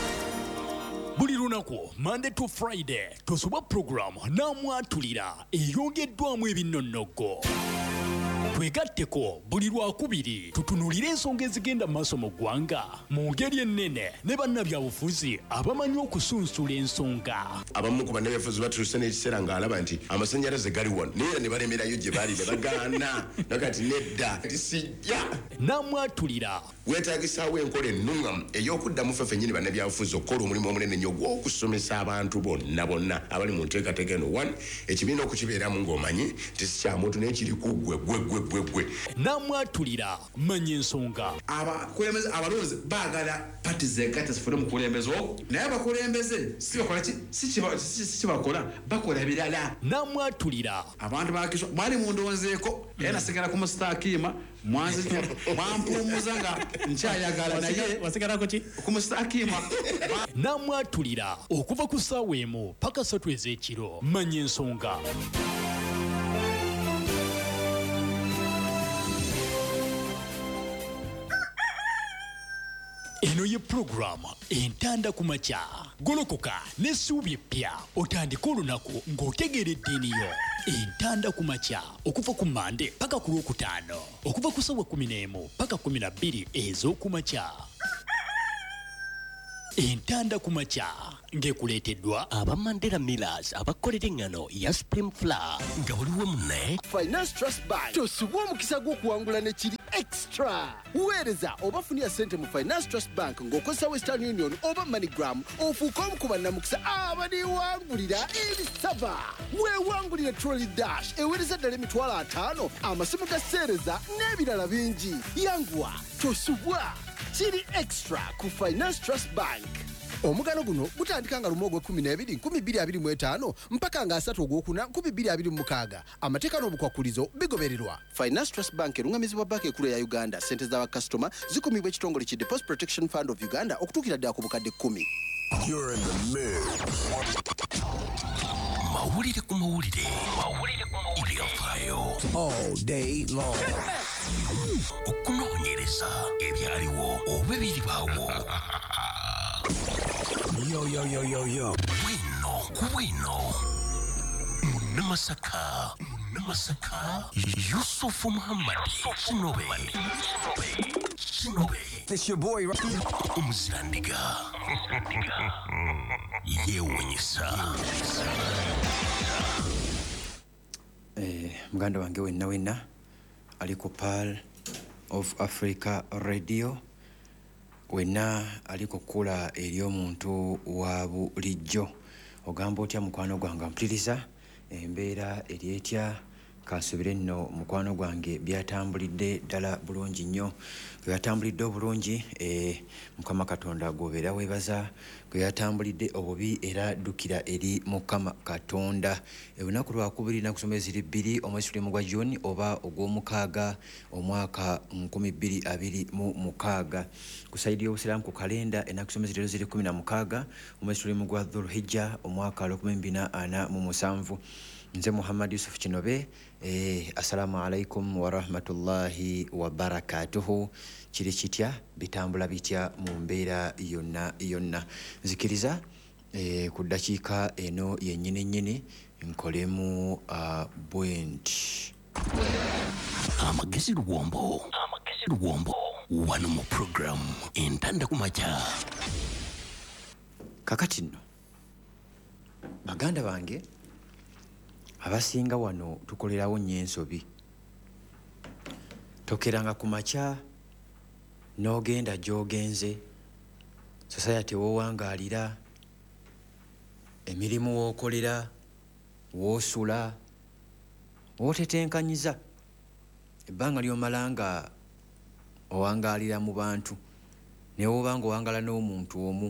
Buli lunaku Monday to Friday tosoba program n'amwatulira eyongeddwamu ebinnonogo. Twegatteko buli lwakubiri tutunulire ensonga ezigenda maaso mu ggwanga mu ngeri ennene ne bannabyabufuzi abamanyi okusunsula ensonga. Abamu ku bannabyabufuzi batuuse n'ekiseera ng'alaba nti amasannyalaze gali wano naye ne balemerayo gye baali ne bagaana nakati nedda nti sijja. N'amwatulira weetaagisaawo enkola ennungamu ey'okuddamu ffe ffennyini bannabyabufuzi okukola omulimu omunene nnyo gw'okusomesa abantu bonna bonna abali mu nteekateeka eno one ekibiina okukibeeramu ng'omanyi nti si kya muntu naye kiri ku ggwe ggwe ggwe ggwe ggwe. N'amwatulira manya ensonga. Abakulembeze abalonzi baagala pati zegatta zifune mu kulembeza naye abakulembeze si bakola ki si kibakola bakola birala. N'amwatulira abantu bakiswa mwali mundowoozeeko era nasigala ku musitaakiima mwanzi mwampumuza nga nkyayagala naye wasigalako ki ku musitaakiima. N'amwatulira okuva ku ssaawa emu paka ssatu ez'ekiro manya ensonga. Eno ye programu entanda ku makya golokoka n'essuubi eppya otandika olunaku ng'otegeera eddiini yo. Entanda ku makya okuva ku Mande paka ku Lwokutaano okuva ku ssaawa kumi n'emu paka kumi na bbiri ez'oku makya. entanda ku makya ng'ekuleeteddwa aba Mandela Millers abakolera engano ya Supreme Flour nga waliwo munne Finance Trust Bank tosubwa omukisa gw'okuwangula ne kiri extra weereza oba funira ssente mu Finance Trust Bank ng'okozesa Western Union oba MoneyGram ofuuke omu ku bannamukisa abaliwangulira ebisava weewangulire Trolley Dash eweereza ddala emitwalo ataano amasimu ga sseereza n'ebirala bingi yanguwa tosubwa kiri extra ku Finance Trust Bank. Omugano guno gutandika nga lumu ogw'ekkumi n'ebiri nkumi bbiri abiri mu etaano mpaka nga asatu ogwokuna nkumi bbiri abiri mu mukaaga amateeka n'obukwakulizo bigobererwa. Finance Trust Bank erungamizibwa banka ekkulu ya Uganda. Ssente z'abakasitoma zikumibwa ekitongole ki Deposit Protection Fund of Uganda okutuukira ddala ku bukadde kkumi. You're in the mix. Mawulire ku mawulire. Mawulire ku mawulire. Ebyafaayo. All day long. Okunoonyereza ebyaliwo oba ebiribaawo. Yo, yo, yo, yo, yo. Bwino, kubwino. Munamasaka. Munamasaka. Yusufu Muhammad. Kinobe. Kinobe. It's your boy, right? Umuzirandiga. Yewunyisa. Eh, muganda wange wenna wenna ali ku Pearl of Africa Radio. Wenna ali kukula eri omuntu wa bulijjo ogamba otya mukwano gwange mpuliriza embeera eri etya kasubire nno mukwano gwange byatambulidde ddala bulungi nnyo byatambulidde obulungi e, mukama katonda gobeera weebaza byatambulidde obubi era ddukira eri mukama katonda olunaku lwakubiri nakusoma eziri bbiri omwezi tulimu gwa Juni oba ogw'omukaaga omwaka nkumi bbiri abiri mu mukaaga ku saidi y'obusiraamu ku kalenda enakusoma eziri ziri kumi na mukaaga omwezi tulimu gwa Dhulhijja omwaka lukumi bbiri na ana mu musanvu. Nze Muhammad Yusuf Kinobe. Eh, assalamu alaikum wa rahmatullahi wa barakatuhu. Kiri kitya bitambula bitya mu mbeera yonna yonna. Nzikiriza eh, ku ddakiika eno yennyini nnyini nkolemu uh, bwenti. Amagezi luwombo. Amagezi luwombo. Wano mu program entanda ku makya. Kakati nno baganda bange abasinga wano tukolerawo nnyo ensobi. Tokeranga ku makya n'ogenda gy'ogenze society woowangaalira emirimu w'okolera w'osula w'otetenkanyiza ebbanga ly'omala nga owangaalira mu bantu ne woba nga owangaala n'omuntu omu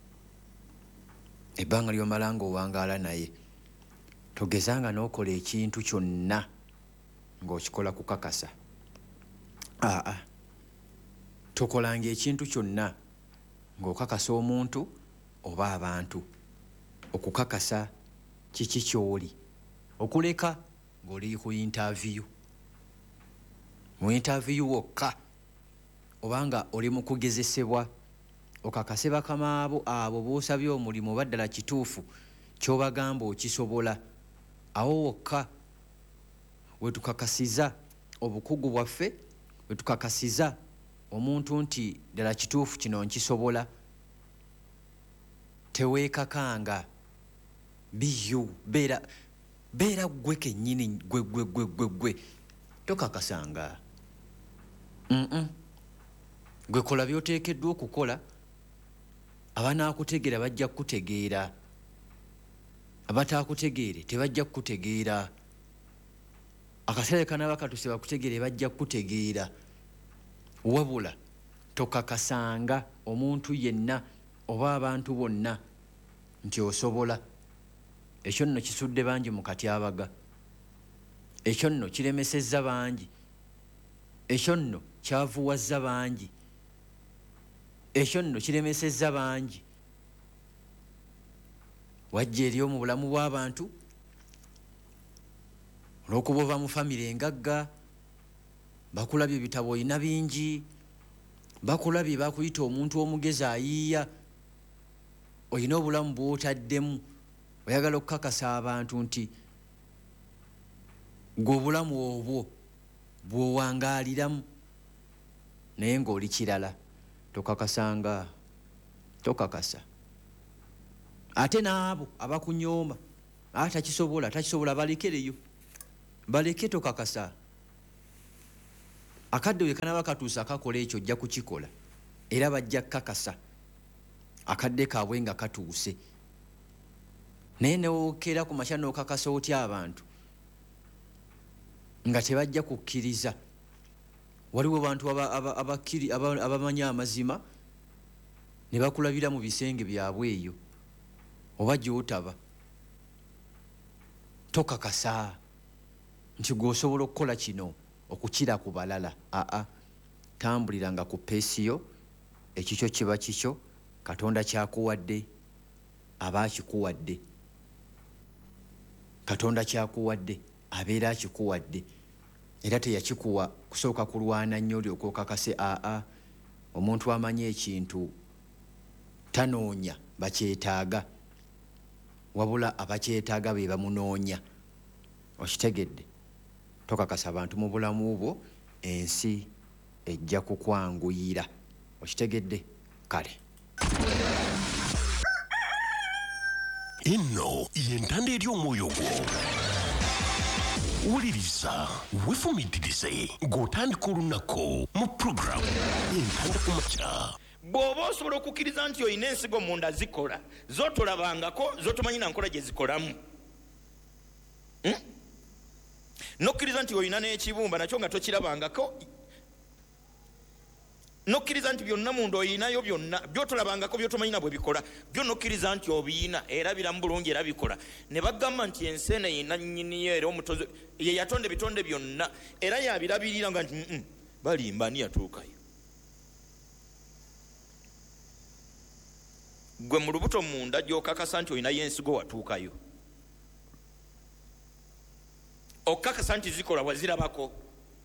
ebbanga ly'omala nga owangaala naye togezanga n'okola ekintu kyonna ng'okikola kukakasa. Aa tokolanga ekintu kyonna ng'okakasa omuntu oba abantu. Okukakasa kiki ky'oli okuleka ng'oli ku interview mu interview wokka obanga oli mu kugezesebwa okakase bakama abo abo boosabye omulimu baddala kituufu ky'obagamba okisobola. Awo wokka wetukakasiza obukugu bwaffe wetukakasiza omuntu nti ddala kituufu kino nkisobola. Teweekakanga biyu beera beera gwe kennyini gwe gwe gwe gwe gwe tokakasanga. Mm gwe kola by'oteekeddwa okukola abanaakutegeera bajja kukutegeera abataakutegeere tebajja kukutegeera akaseera kanaaba katuse bakutegeere bajja kukutegeera wabula tokakasanga omuntu yenna oba abantu bonna nti osobola. Ekyo nno kisudde bangi mu katyabaga. Ekyo nno kiremesezza bangi. Ekyo nno kyavuwazza bangi. Ekyo nno kiremesezza bangi. Wajja eri mu bulamu bw'abantu olw'okuba ova mu famire engagga bakulabye ebitabo olina bingi bakulabye bakuyita omuntu omugezi ayiiya olina obulamu bw'otaddemu oyagala okukakasa abantu nti gwe obulamu obwo bw'owangaaliramu naye ng'oli kirala. Tokakasanga tokakasa ate naabo abakunyooma atakisobola takisobola balekereyo baleke tokakasa akadde we kanaba katuusa akakola ekyo ojja kukikola era bajja kakasa akadde kaabwe nga katuuse naye newookera ku makya n'okakasa otya abantu nga tebajja kukkiriza. Waliwo bantu abamanyi amazima ne bakulabira mu bisenge byabwe eyo oba gy'otaba tokakasa nti gw'osobola okukola kino okukira ku balala. Aa tambuliranga ku peesiyo, ekikyo kiba kikyo, Katonda kyakuwadde aba akikuwadde. Katonda kyakuwadde abeera akikuwadde era teyakikuwa kusooka kulwana nnyo olyoka okakase. Aa omuntu amanyi ekintu tanoonya bakyetaaga wabula abakyetaaga be bamunoonya. Okitegedde? Tokakasa abantu mu bulamu bwo, ensi ejja kukwanguyira. Okitegedde? Kale enno y'entanda eri omwoyo gwo. Wuliriza wefumiitirize ng'otandika olunaku mu puroguramu entanda ku makya. Bw'oba osobola okukkiriza nti olina ensigo munda zikola z'otolabangako z'otomanyi na nkola gye zikolamu, hmm? Nokkiriza nti olina n'ekibumba nakyo nga tokirabangako, nokkiriza nti byonna munda olinayo byonna by'otolabangako by'otomanyi na bwe bikola byo nokkiriza nti obiyina era biramu bulungi era bikola. Ne bagamba nti ensi eno eyina nnyiniyo era omutozi ye yatonda ebitonde byonna era yabirabirira nga nti mm balimba ani yatuukayo. Gwe mu lubuto munda gy'okakasa nti olinayo ensigo watuukayo, okakasa nti zikola wazirabako.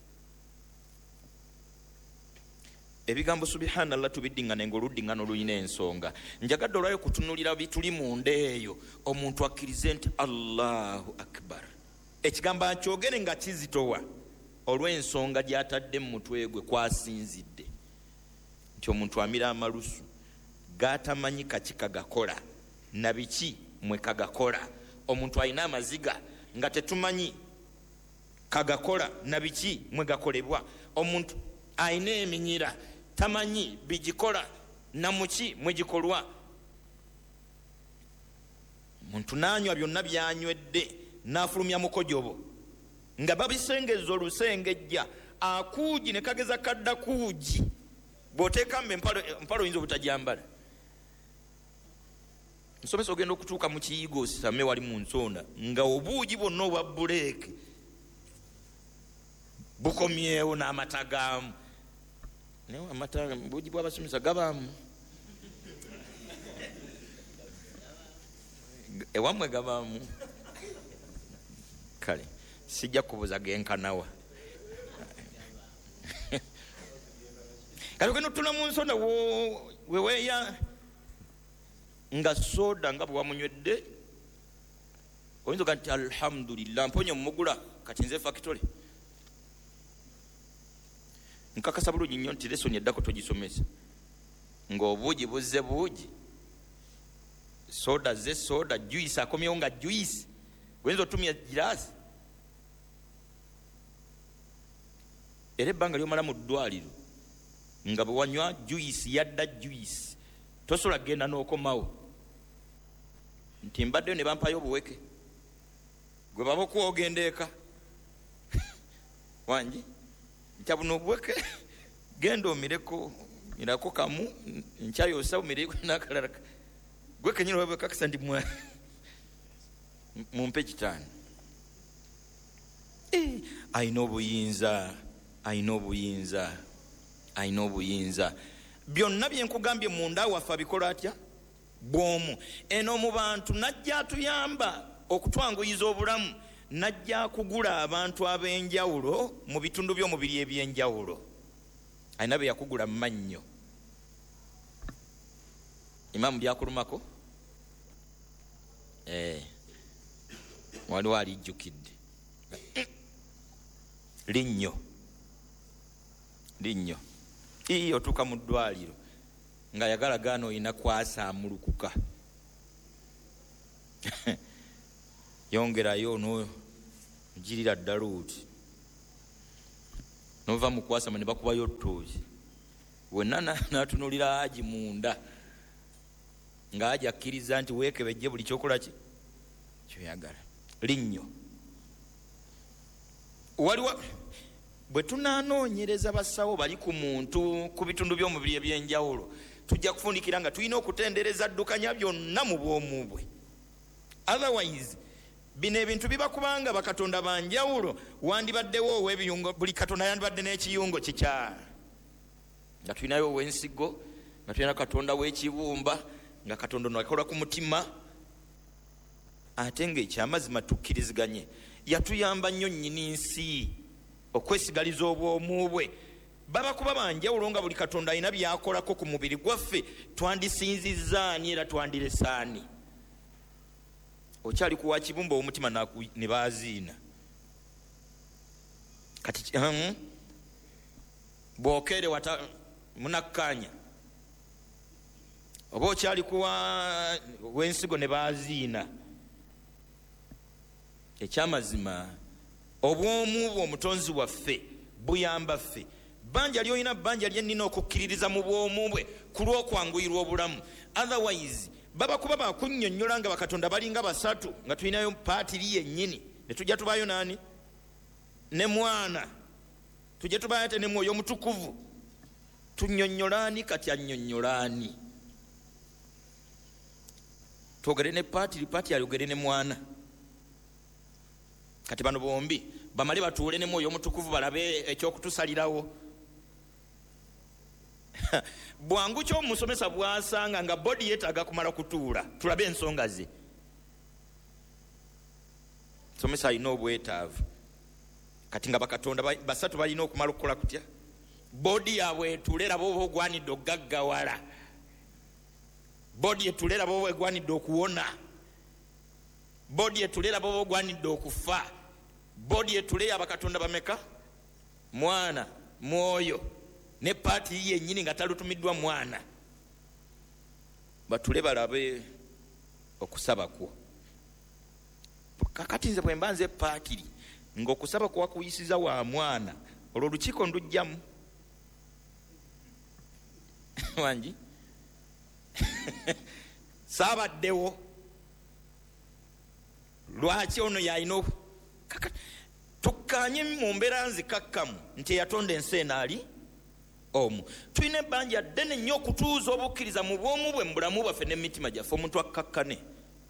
Ebigambo subhanallah tubiddingana ng'oluddiŋŋana olulina ensonga. Njagadde olwayo kutunulira bituli munda eyo omuntu akkirize nti Allahu akbar. Ekigambo akyogere nga kizitowa olw'ensonga gy'atadde mu mutwe gwe kwasinzidde nti omuntu amira amalusu gatamanyi kaki kagakola na biki mwe kagakola. Omuntu alina amaziga nga tetumanyi kagakola na biki mwe gakolebwa. Omuntu alina eminyira tamanyi bigikola na muki mwe gikolwa. Omuntu n'anywa byonna byanywedde n'afulumya mukojobo nga babisengeza olusengejja akuugi ne kageza kadda kuugi bw'oteekamu empalo oyinza obutajambala. Nsomesa ogenda okutuuka mu kiyigo osisame wali mu nsonda nga obuugi bwonna obwa buleeke bukomyewo n'amata gaamu. Naye amata buugi bw'abasomesa gabaamu ewammwe gabaamu. Kale sijja kubuuza genkanawa. Kale ogenda otula mu nsonda weweeya nga soda nga bwewamunywedde oyinza oga nti alhamdulillah mponye mumugula kati nze factory. Nkakasa bulungi nnyo nti lesoni eddako togisomesa ng'obuugi buzze buugi, soda ze soda, juice akomyewo nga juice oyinza otumya giraasi. Era ebbanga lyomala mu ddwaliro nga bwe wanywa juice yadda juice tosobola genda n'okomawo nti mbaddeyo ne bampayo obuweke gwe baba okuwogenda eka wangi nkya buno obuweke genda omireko mirako kamu nkyayosa omireko n'akalala gwe kenyini wabwekakisa ndi mumpe kitaani. Ayina obuyinza ayina obuyinza ayina obuyinza. Byonna bye nkugambye munda waffe abikola atya bw'omu. Eno mu bantu najja atuyamba okutwanguyiza obulamu, najja kugula abantu ab'enjawulo mu bitundu by'omubiri eby'enjawulo. Ayina be yakugula mannyo. Imamu byakulumako eh waliwo alijjukidde linnyo linnyo iyo otuuka mu ddwaliro nga yagala gaano ina kwasa amulukuka yongerayo no jirira daluti nova mukwasa mane bakubayo tozi wenana natunulira aji munda nga aji akkiriza nti weekebejje buli kyokola ki kyoyagala linnyo waliwo bwe tunanoonyereza basawo bali ku muntu ku bitundu by'omubiri ebyenjawulo tujja kufundikira nga tulina okutendereza ddukanya byonna mu bwomu bwe. Otherwise bino ebintu biba kubanga bakatonda banjawulo wandibaddewo ow'ebiyungo buli katonda yandibadde n'ekiyungo kikya nga tulinayo ow'ensigo nga tulina katonda w'ekibumba nga katonda ono akola ku mutima ate ng'ekyamazima tukkiriziganye yatuyamba nnyo nnyini nsi okwesigaliza obwomu bwe baba kuba banjawulo nga buli katonda alina byakolako ku mubiri gwaffe twandisinzizaani era twandiresaani okyali kuwa kibumba omutima ne baziina kati um, bwokere wata munakkanya oba okyali kuwa wensigo ne baziina ekyamazima obwomu bwo omutonzi waffe buyamba ffe bbanja lyolina bbanja lyennina okukkiririza mu bwomu bwe ku lw'okwanguyirwa obulamu. Otherwise baba kuba bakunnyonnyola nga bakatonda balinga basatu nga tulinayo paatiri yennyini ne tujja tubaayo naani ne mwana tujja tubaayo ate ne mwoyo omutukuvu tunnyonnyolaani kati annyonnyolaani twogere ne paatiri paati ayogere ne mwana kati bano bombi bamale batuule ne mwoyo omutukuvu balabe ekyokutusalirawo bwangu kyomusomesa bwasanga nga bodi yeetaaga kumala kutuula tulabe ensonga ze somesa alina obwetaavu kati nga bakatonda basatu balina okumala okukola kutya bodi yaabwe etuule raba oba ogwanidde okugaggawala bodi etuule raba oba egwanidde okuwona bodi etuule raba oba ogwanidde okufa bodi etuule yabakatonda bameka mwana mwoyo ne paati yennyini nga talutumiddwa mwana batule balabe okusaba kwo kakati nze bwe mba nze paatiri ng'okusaba kwakuyisiza wa mwana olwo olukiiko ndujjamu wangi saabaddewo lwaki ono yalina tukkaanye mu mbeera nzikakkamu nti eyatonda ensi eno ali omu tulina ebbanja ddene nnyo okutuuza obukkiriza mu bwomu bwe mu bulamu bwaffe n'emitima gyaffe omuntu akkakkane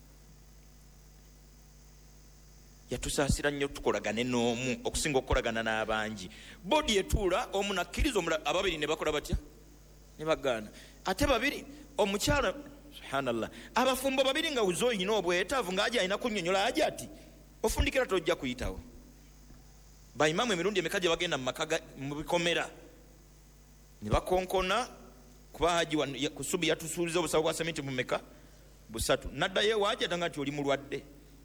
yatusaasira nnyo tukolagane n'omu okusinga okukolagana n'abangi bodi etuula omu nakkiriza ababiri ne bakola batya ne bagaana ate babiri omukyala subhanallah abafumbo babiri nga uzo oyina obwetaavu ng'aja alina kunnyonnyola aja ati ofundikira tojja kuyitawo bayimamu emirundi emeka gye bagenda mu bikomera ne bakonkona kuba haji kusubi yatusuuliza obusawo bwa sementi mumeka busatu naddayo ewaajata nga nti oli mulwadde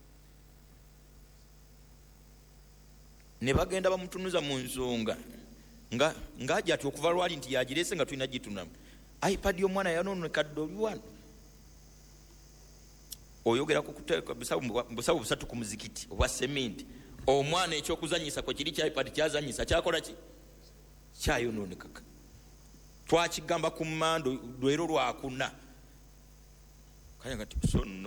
ne bagenda bamutunuza mu nsonga nga ng'aja ati okuva lwali nti yagirese nga tulina gitunamu ipad y'omwana yanoonekadde oli wano oyogera ku kuteeka busawo busatu ku muzikiti obwa sementi omwana ekyokuzanyisa kwe kiri kya ipad kyazanyisa kyakola ki kyayonoonekaka twakigamba ku mmando lwero lwakuna kayanga ti sonno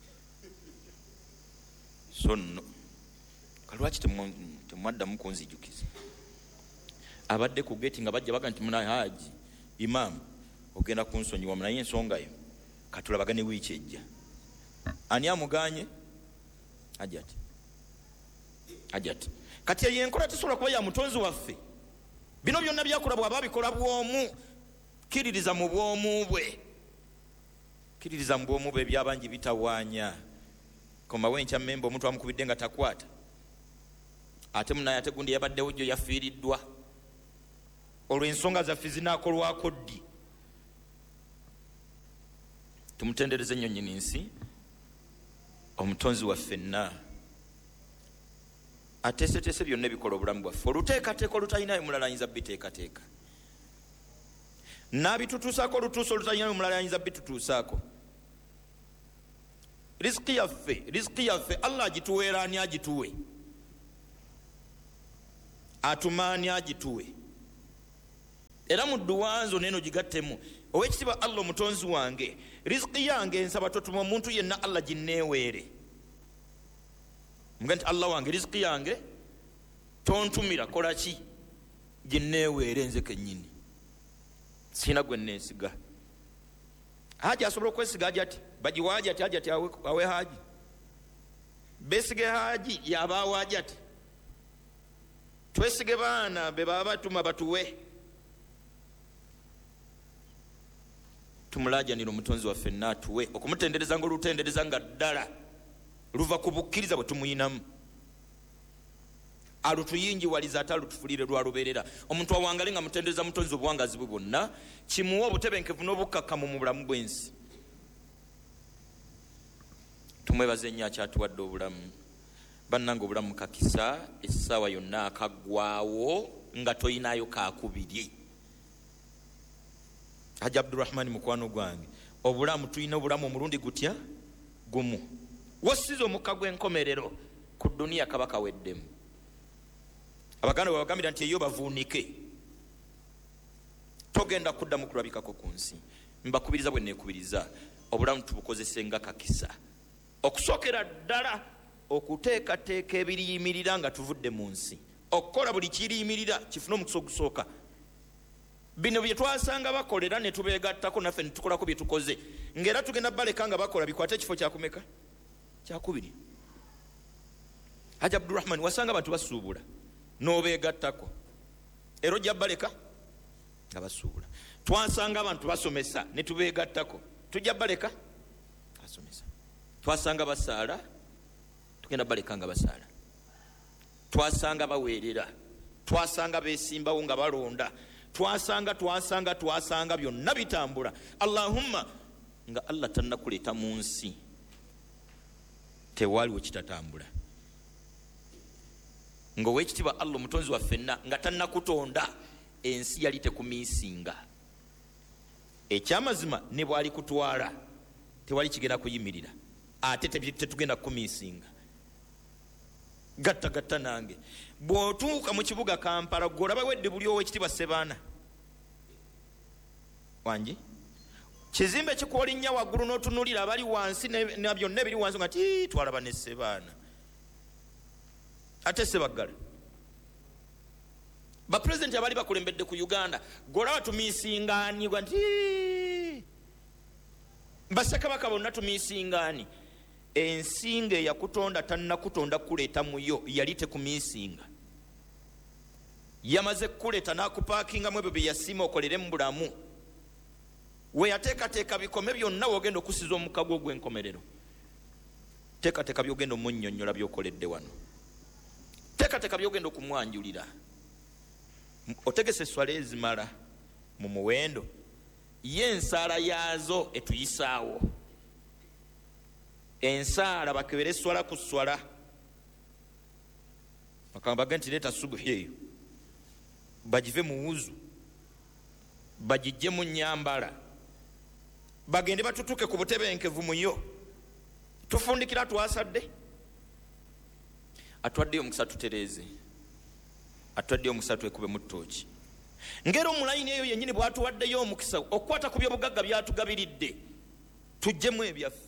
sonno kalwaki temwaddamu kunzijukiza abadde ku geti nga bajja baga nti muna haji imaamu ogenda kunsonyiwa munaye ensongayo katulabagane wiiki ejja ani amuganye ajati ajati kati eyo enkola tesobola kuba ya mutonzi waffe bino byonna byakola bw'aba bikola bw'omu kiririza mu bwomu bwe kiririza mu bwomu bwe ebyabangi bitawaanya komawo enkya mmemba omuntu amukubidde nga takwata ate munaye ate gundi yabaddewo gyo yafiiriddwa olwo ensonga zaffe zinaakolwako ddi tumutendereze nnyo nnyini nsi omutonzi waffenna ateeseteese byonna ebikola obulamu bwaffe oluteekateeka olutalinayo mulala ayinza biteekateeka n'abitutuusaako olutuuso olutalina omulala ayinza bitutuusaako. Riziki yaffe riziki yaffe Allah agituweera ani agituwe? Atumaani agituwe. Era mu dduwa nzo neno gigattemu. Owekitiibwa Allah omutonzi wange, riziki yange nsaba totuma omuntu yenna Allah ginneeweere. Mga nti Allah wange riziki yange tontumira, kola ki ginneeweere nze kennyini. Sina gwe neesiga. Haji asobola okwesiga haji ati bagiwa haji ati haji ati awe, awe haji. Besige haji yabaawo haji ati. Twesige baana be baba batuma batuwe. Tumulajanira omutonzi waffe n'atuwe, okumutendereza ng'olutendereza nga ddala luva ku bukkiriza bwe tumuyinamu. Alutuyinjiwaliza ate alutufulire lwalubeerera. Omuntu awangale nga mutendereza mutonzi obuwangazi bwe bwonna, kimuwa obutebenkevu n'obukkakkamu mu bulamu bw'ensi. Tumwebaze nnyo akyatuwadde obulamu. Bannange obulamu kakisa, essaawa yonna akaggwaawo nga toyinaayo kaakubiri. Haji Abdurrahman mukwano gwange, obulamu tulina obulamu omulundi gutya gumu. Wasiza omukka gw'enkomerero ku duniya kabaka weddemu. Abaganda babagambira nti eyo bavuunike, togenda kuddamu kulabikako ku nsi. Mbakubiriza bwe neekubiriza, obulamu tubukozese nga kakisa. Okusookera ddala okuteekateeka ebiriyimirira nga tuvudde mu nsi, okukola buli kiriyimirira kifune omukisa ogusooka. Bino bye twasanga bakolera ne tubeegattako naffe ne tukolako bye tukoze, ng'era tugenda baleka nga bakola bikwate ekifo kyakumeka kyakubiri. Haji Abdurrahman wasanga abantu basuubula n'obeegattako, era ojja baleka nga basuubula. Twasanga abantu basomesa ne tubeegattako, tujja baleka basomesa. Twasanga basaala, tugenda baleka nga basaala. Twasanga baweerera, twasanga beesimbawo nga balonda, twasanga twasanga twasanga byonna bitambula. Allahumma nga Allah tannakuleeta mu nsi tewaliwo kitatambula. Nga owekitiibwa Allah omutonzi waffenna nga tannakutonda ensi yali tekumiisinga. Ekyamazima ne bwali kutwala tewali kigenda kuyimirira, ate tetugenda kumiisinga. Gatta gatta nange bw'otuuka mu kibuga Kampala gw'olaba wedde buli owekitiibwa Ssebaana wangi, kizimbe kikuolinnya waggulu n'otunulira abali wansi na byonna ebiri wansi nga ti twalaba ne Ssebaana. Ate Ssebaggala bapulezidenti abali bakulembedde ku Uganda gw'olaba tumiisingaani gwa nti bassekabaka bonna tumiisingaani. Ensinga eyakutonda tannakutonda kuleeta muyo yali tekumiisinga. Yamaze kuleeta n'akupaakingamu ebyo bye yasiima okolere mu bulamu. We yateekateeka bikome byonna w'ogenda okusiza omukka gwo ogw'enkomerero. Teekateeka by'ogenda omunnyonnyola by'okoledde wano. Teekateeka by'ogenda okumwanjulira. Otegese esswala ezimala mu muwendo, ye ensaala yaazo etuyisaawo. Ensaala bakebere swala ku swala. Bakamba nti leeta subuhi eyo bagive mu wuzu, bagijje mu nnyambala, bagende batutuke ku butebenkevu muyo. Tufundikira twasadde, atwaddeyo omukisa tutereeze, atwaddeyo omukisa twekube mu ttooki. Ngera omulayini eyo yennyini bw'atuwaddeyo omukisa okukwata ku byobugagga byatugabiridde, tujjemu ebyaffe.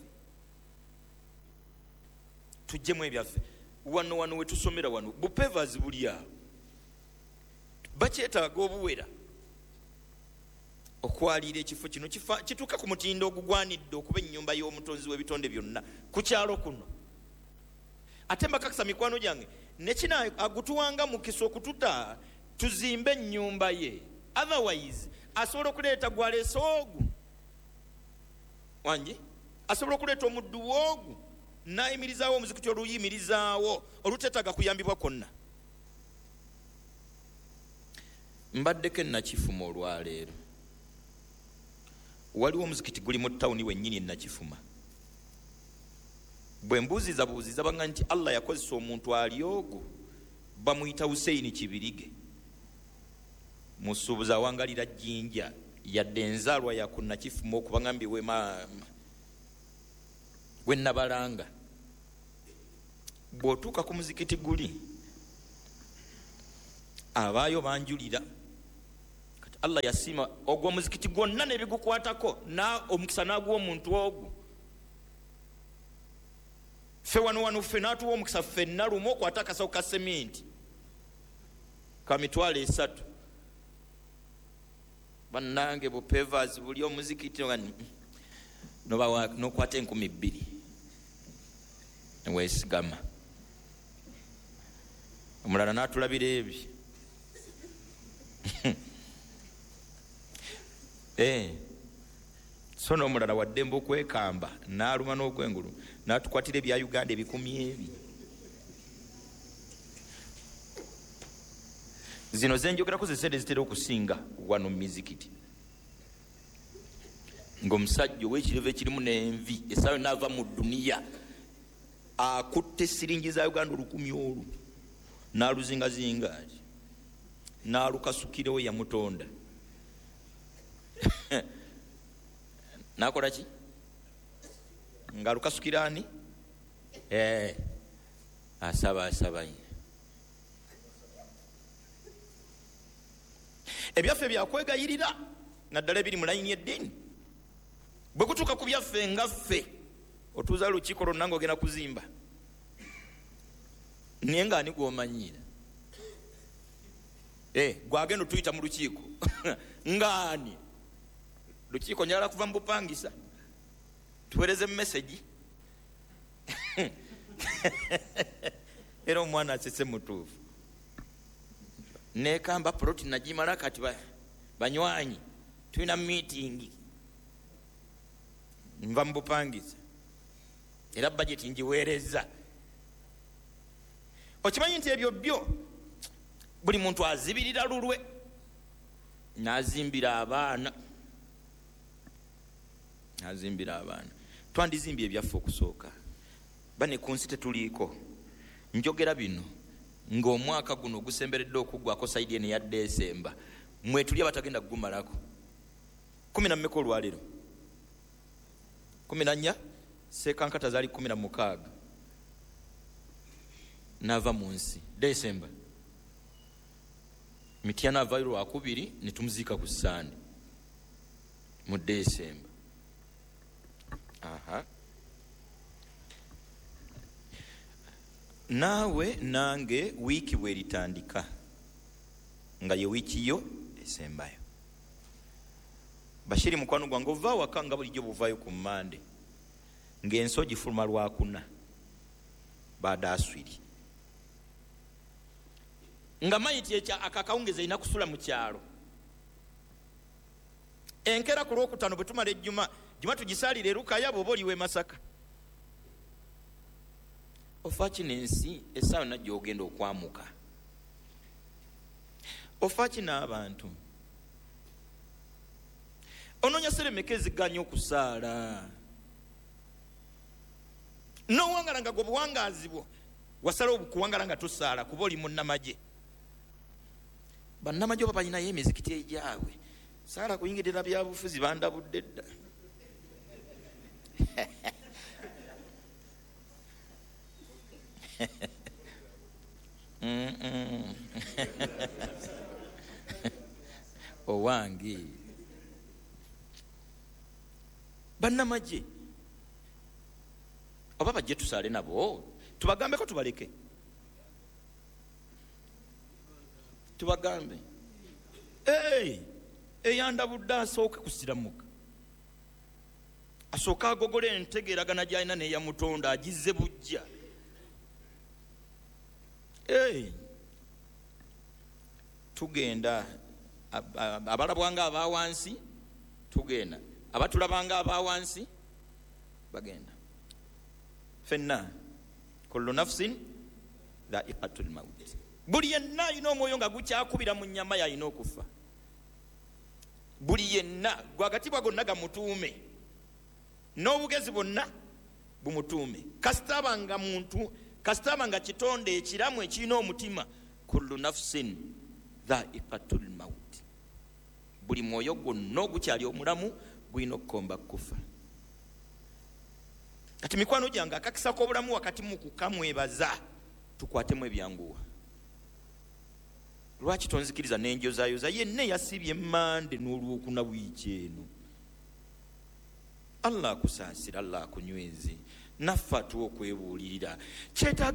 Tujjemu ebyaffe. Wano wano we tusomera wano bupevazi buli awo, bakyetaaga obuwera okwaliira ekifo kino kituuka ku mutindo ogugwanidde okuba ennyumba y'omutonzi w'ebitonde byonna ku kyalo kuno. Ate mbakakasa mikwano gyange ne kino agutuwanga mukisa okututa tuzimbe ennyumba ye, otherwise asobola okuleeta gwaleese ogu wangi, asobola okuleeta omuddu woogu n'ayimirizaawo omuzikuti oluyimirizaawo oluteetaaga kuyambibwa kwonna. Mbaddeko enakifuma olwaleero. Waliwo omuzikiti guli mu ttawuni wennyini enakifuma. Bwe mbuuziza buuziza banga nti Allah yakozesa omuntu ali ogwo bamuyita Hussein Kibirige, musuubuza awangalira Jjinja yadde enzaalwa yakunnakifumu okuba ngambi we nabalanga bw'otuuka ku muzikiti guli abaayo banjulira kati Allah yasiima ogwo muzikiti gwonna nebigukwatako na omukisa nagwa omuntu ogwo ffe wano wano ffe natuwa omukisa ffenna lumu okwata akasawo ka seminti ka mitwalo esatu bannange bupevas buli omuzikiti nokwata enkumi bbiri neweesigama omulala natulabira ebi eh so n'omulala waddembe okwekamba n'aluma n'ogwengulu n'atukwatira ebya Uganda ebikumi ebi zino zenjogerako zesente zitera okusinga wano mu mizikiti ng'omusajja ow'ekireve ekirimu n'envi essaawa n'ava mu duniya akutte siringi za Uganda olukumi olwo n'aluzingazinga ati n'alukasukirewo yamutonda nakola ki ng'alukasukira ani eh asaba asaba ebyaffe byakwegayirira naddala ebiri mu layini y'eddiini bwe kutuuka ku byaffe nga ffe otuuza lukiiko lwonna ng'ogenda kuzimba naye ng'ani gw'omanyiira eh gwagenda otuyita mu lukiiko ng'ani lukiiko nyala kuva mu bupangisa tuweereze message era omwana asese mutuufu nekamba proti nagimala kati banywanyi tulina meeting nva mu bupangisa era budget njiweereza okimanyi nti ebyo byo buli muntu azibirira lulwe nazimbira abaana nazimbira abaana twandizimbye ebyaffe okusooka bane ku nsi tetuliiko njogera bino ng'omwaka guno gusemberedde okuggwako sayidi eno ya Desemba mwe tuli abatagenda kugumalako kumi na mmeka olwaliro kumi na nnya sekankata zaali kumi na mukaaga nava mu nsi Desemba Mityana avayo lwakubiri ne tumuziika ku Sande mu Desemba. Aha. Naawe nange wiiki bweritandika nga ye wiiki yo esembayo. Bashiri mukwano gwange ova waka nga bulijjo buvayo ku Mande ng'enso gifuluma lwakuna baada aswiri nga mayiti ekya akakawungeza ina kusula mu kyalo enkera ku lwokutano bwe tumala ejjuma juma tugisalira erukaya bw'oba oliwe Masaka ofa kino ensi essaawa najja ogenda okwamuka ofa kino abantu onoonya seremeka eziganya okusaala n'owangala nga gwe buwangaazi bwo wasalawo kuwangala nga tosaala kuba oli munnamagye bannamagye oba balinayo emizikiti egyabwe saala kuyingirira byabufuzi bandabudde dda owange bannamagye oba bajje tusaale nabo tubagambeko tubaleke tubagambe hey, eyandabudde asooke kusiramuka asooka agogole entegeeragana gy'alina n'eyamutonda agizze bujja hey. Tugenda abalabwanga abawansi tugenda abatulabanga abawansi bagenda fenna kullu nafsin dha'iqatul maut buli yenna alina omwoyo nga gukyakubira mu nnyama yalina okufa buli yenna gwagati bwa gonna gamutuume n'obugezi bwonna bumutuume kasitaba nga muntu kasitaba nga kitonde ekiramu ekirina omutima kullu nafsin dha'iqatul maut buli mwoyo gwonna ogukyali omulamu gwina okukomba kufa. Kati mikwano gyange akakisa k'obulamu wakati mu kukamwebaza tukwatemu ebyanguwa. Lwaki tonzikiriza n'enjozayoza yenna yasibye emmande n'olwokuna wiiki eno. Allah akusaasira, Allah akunyweze, naffe atuwa okwebuulirira.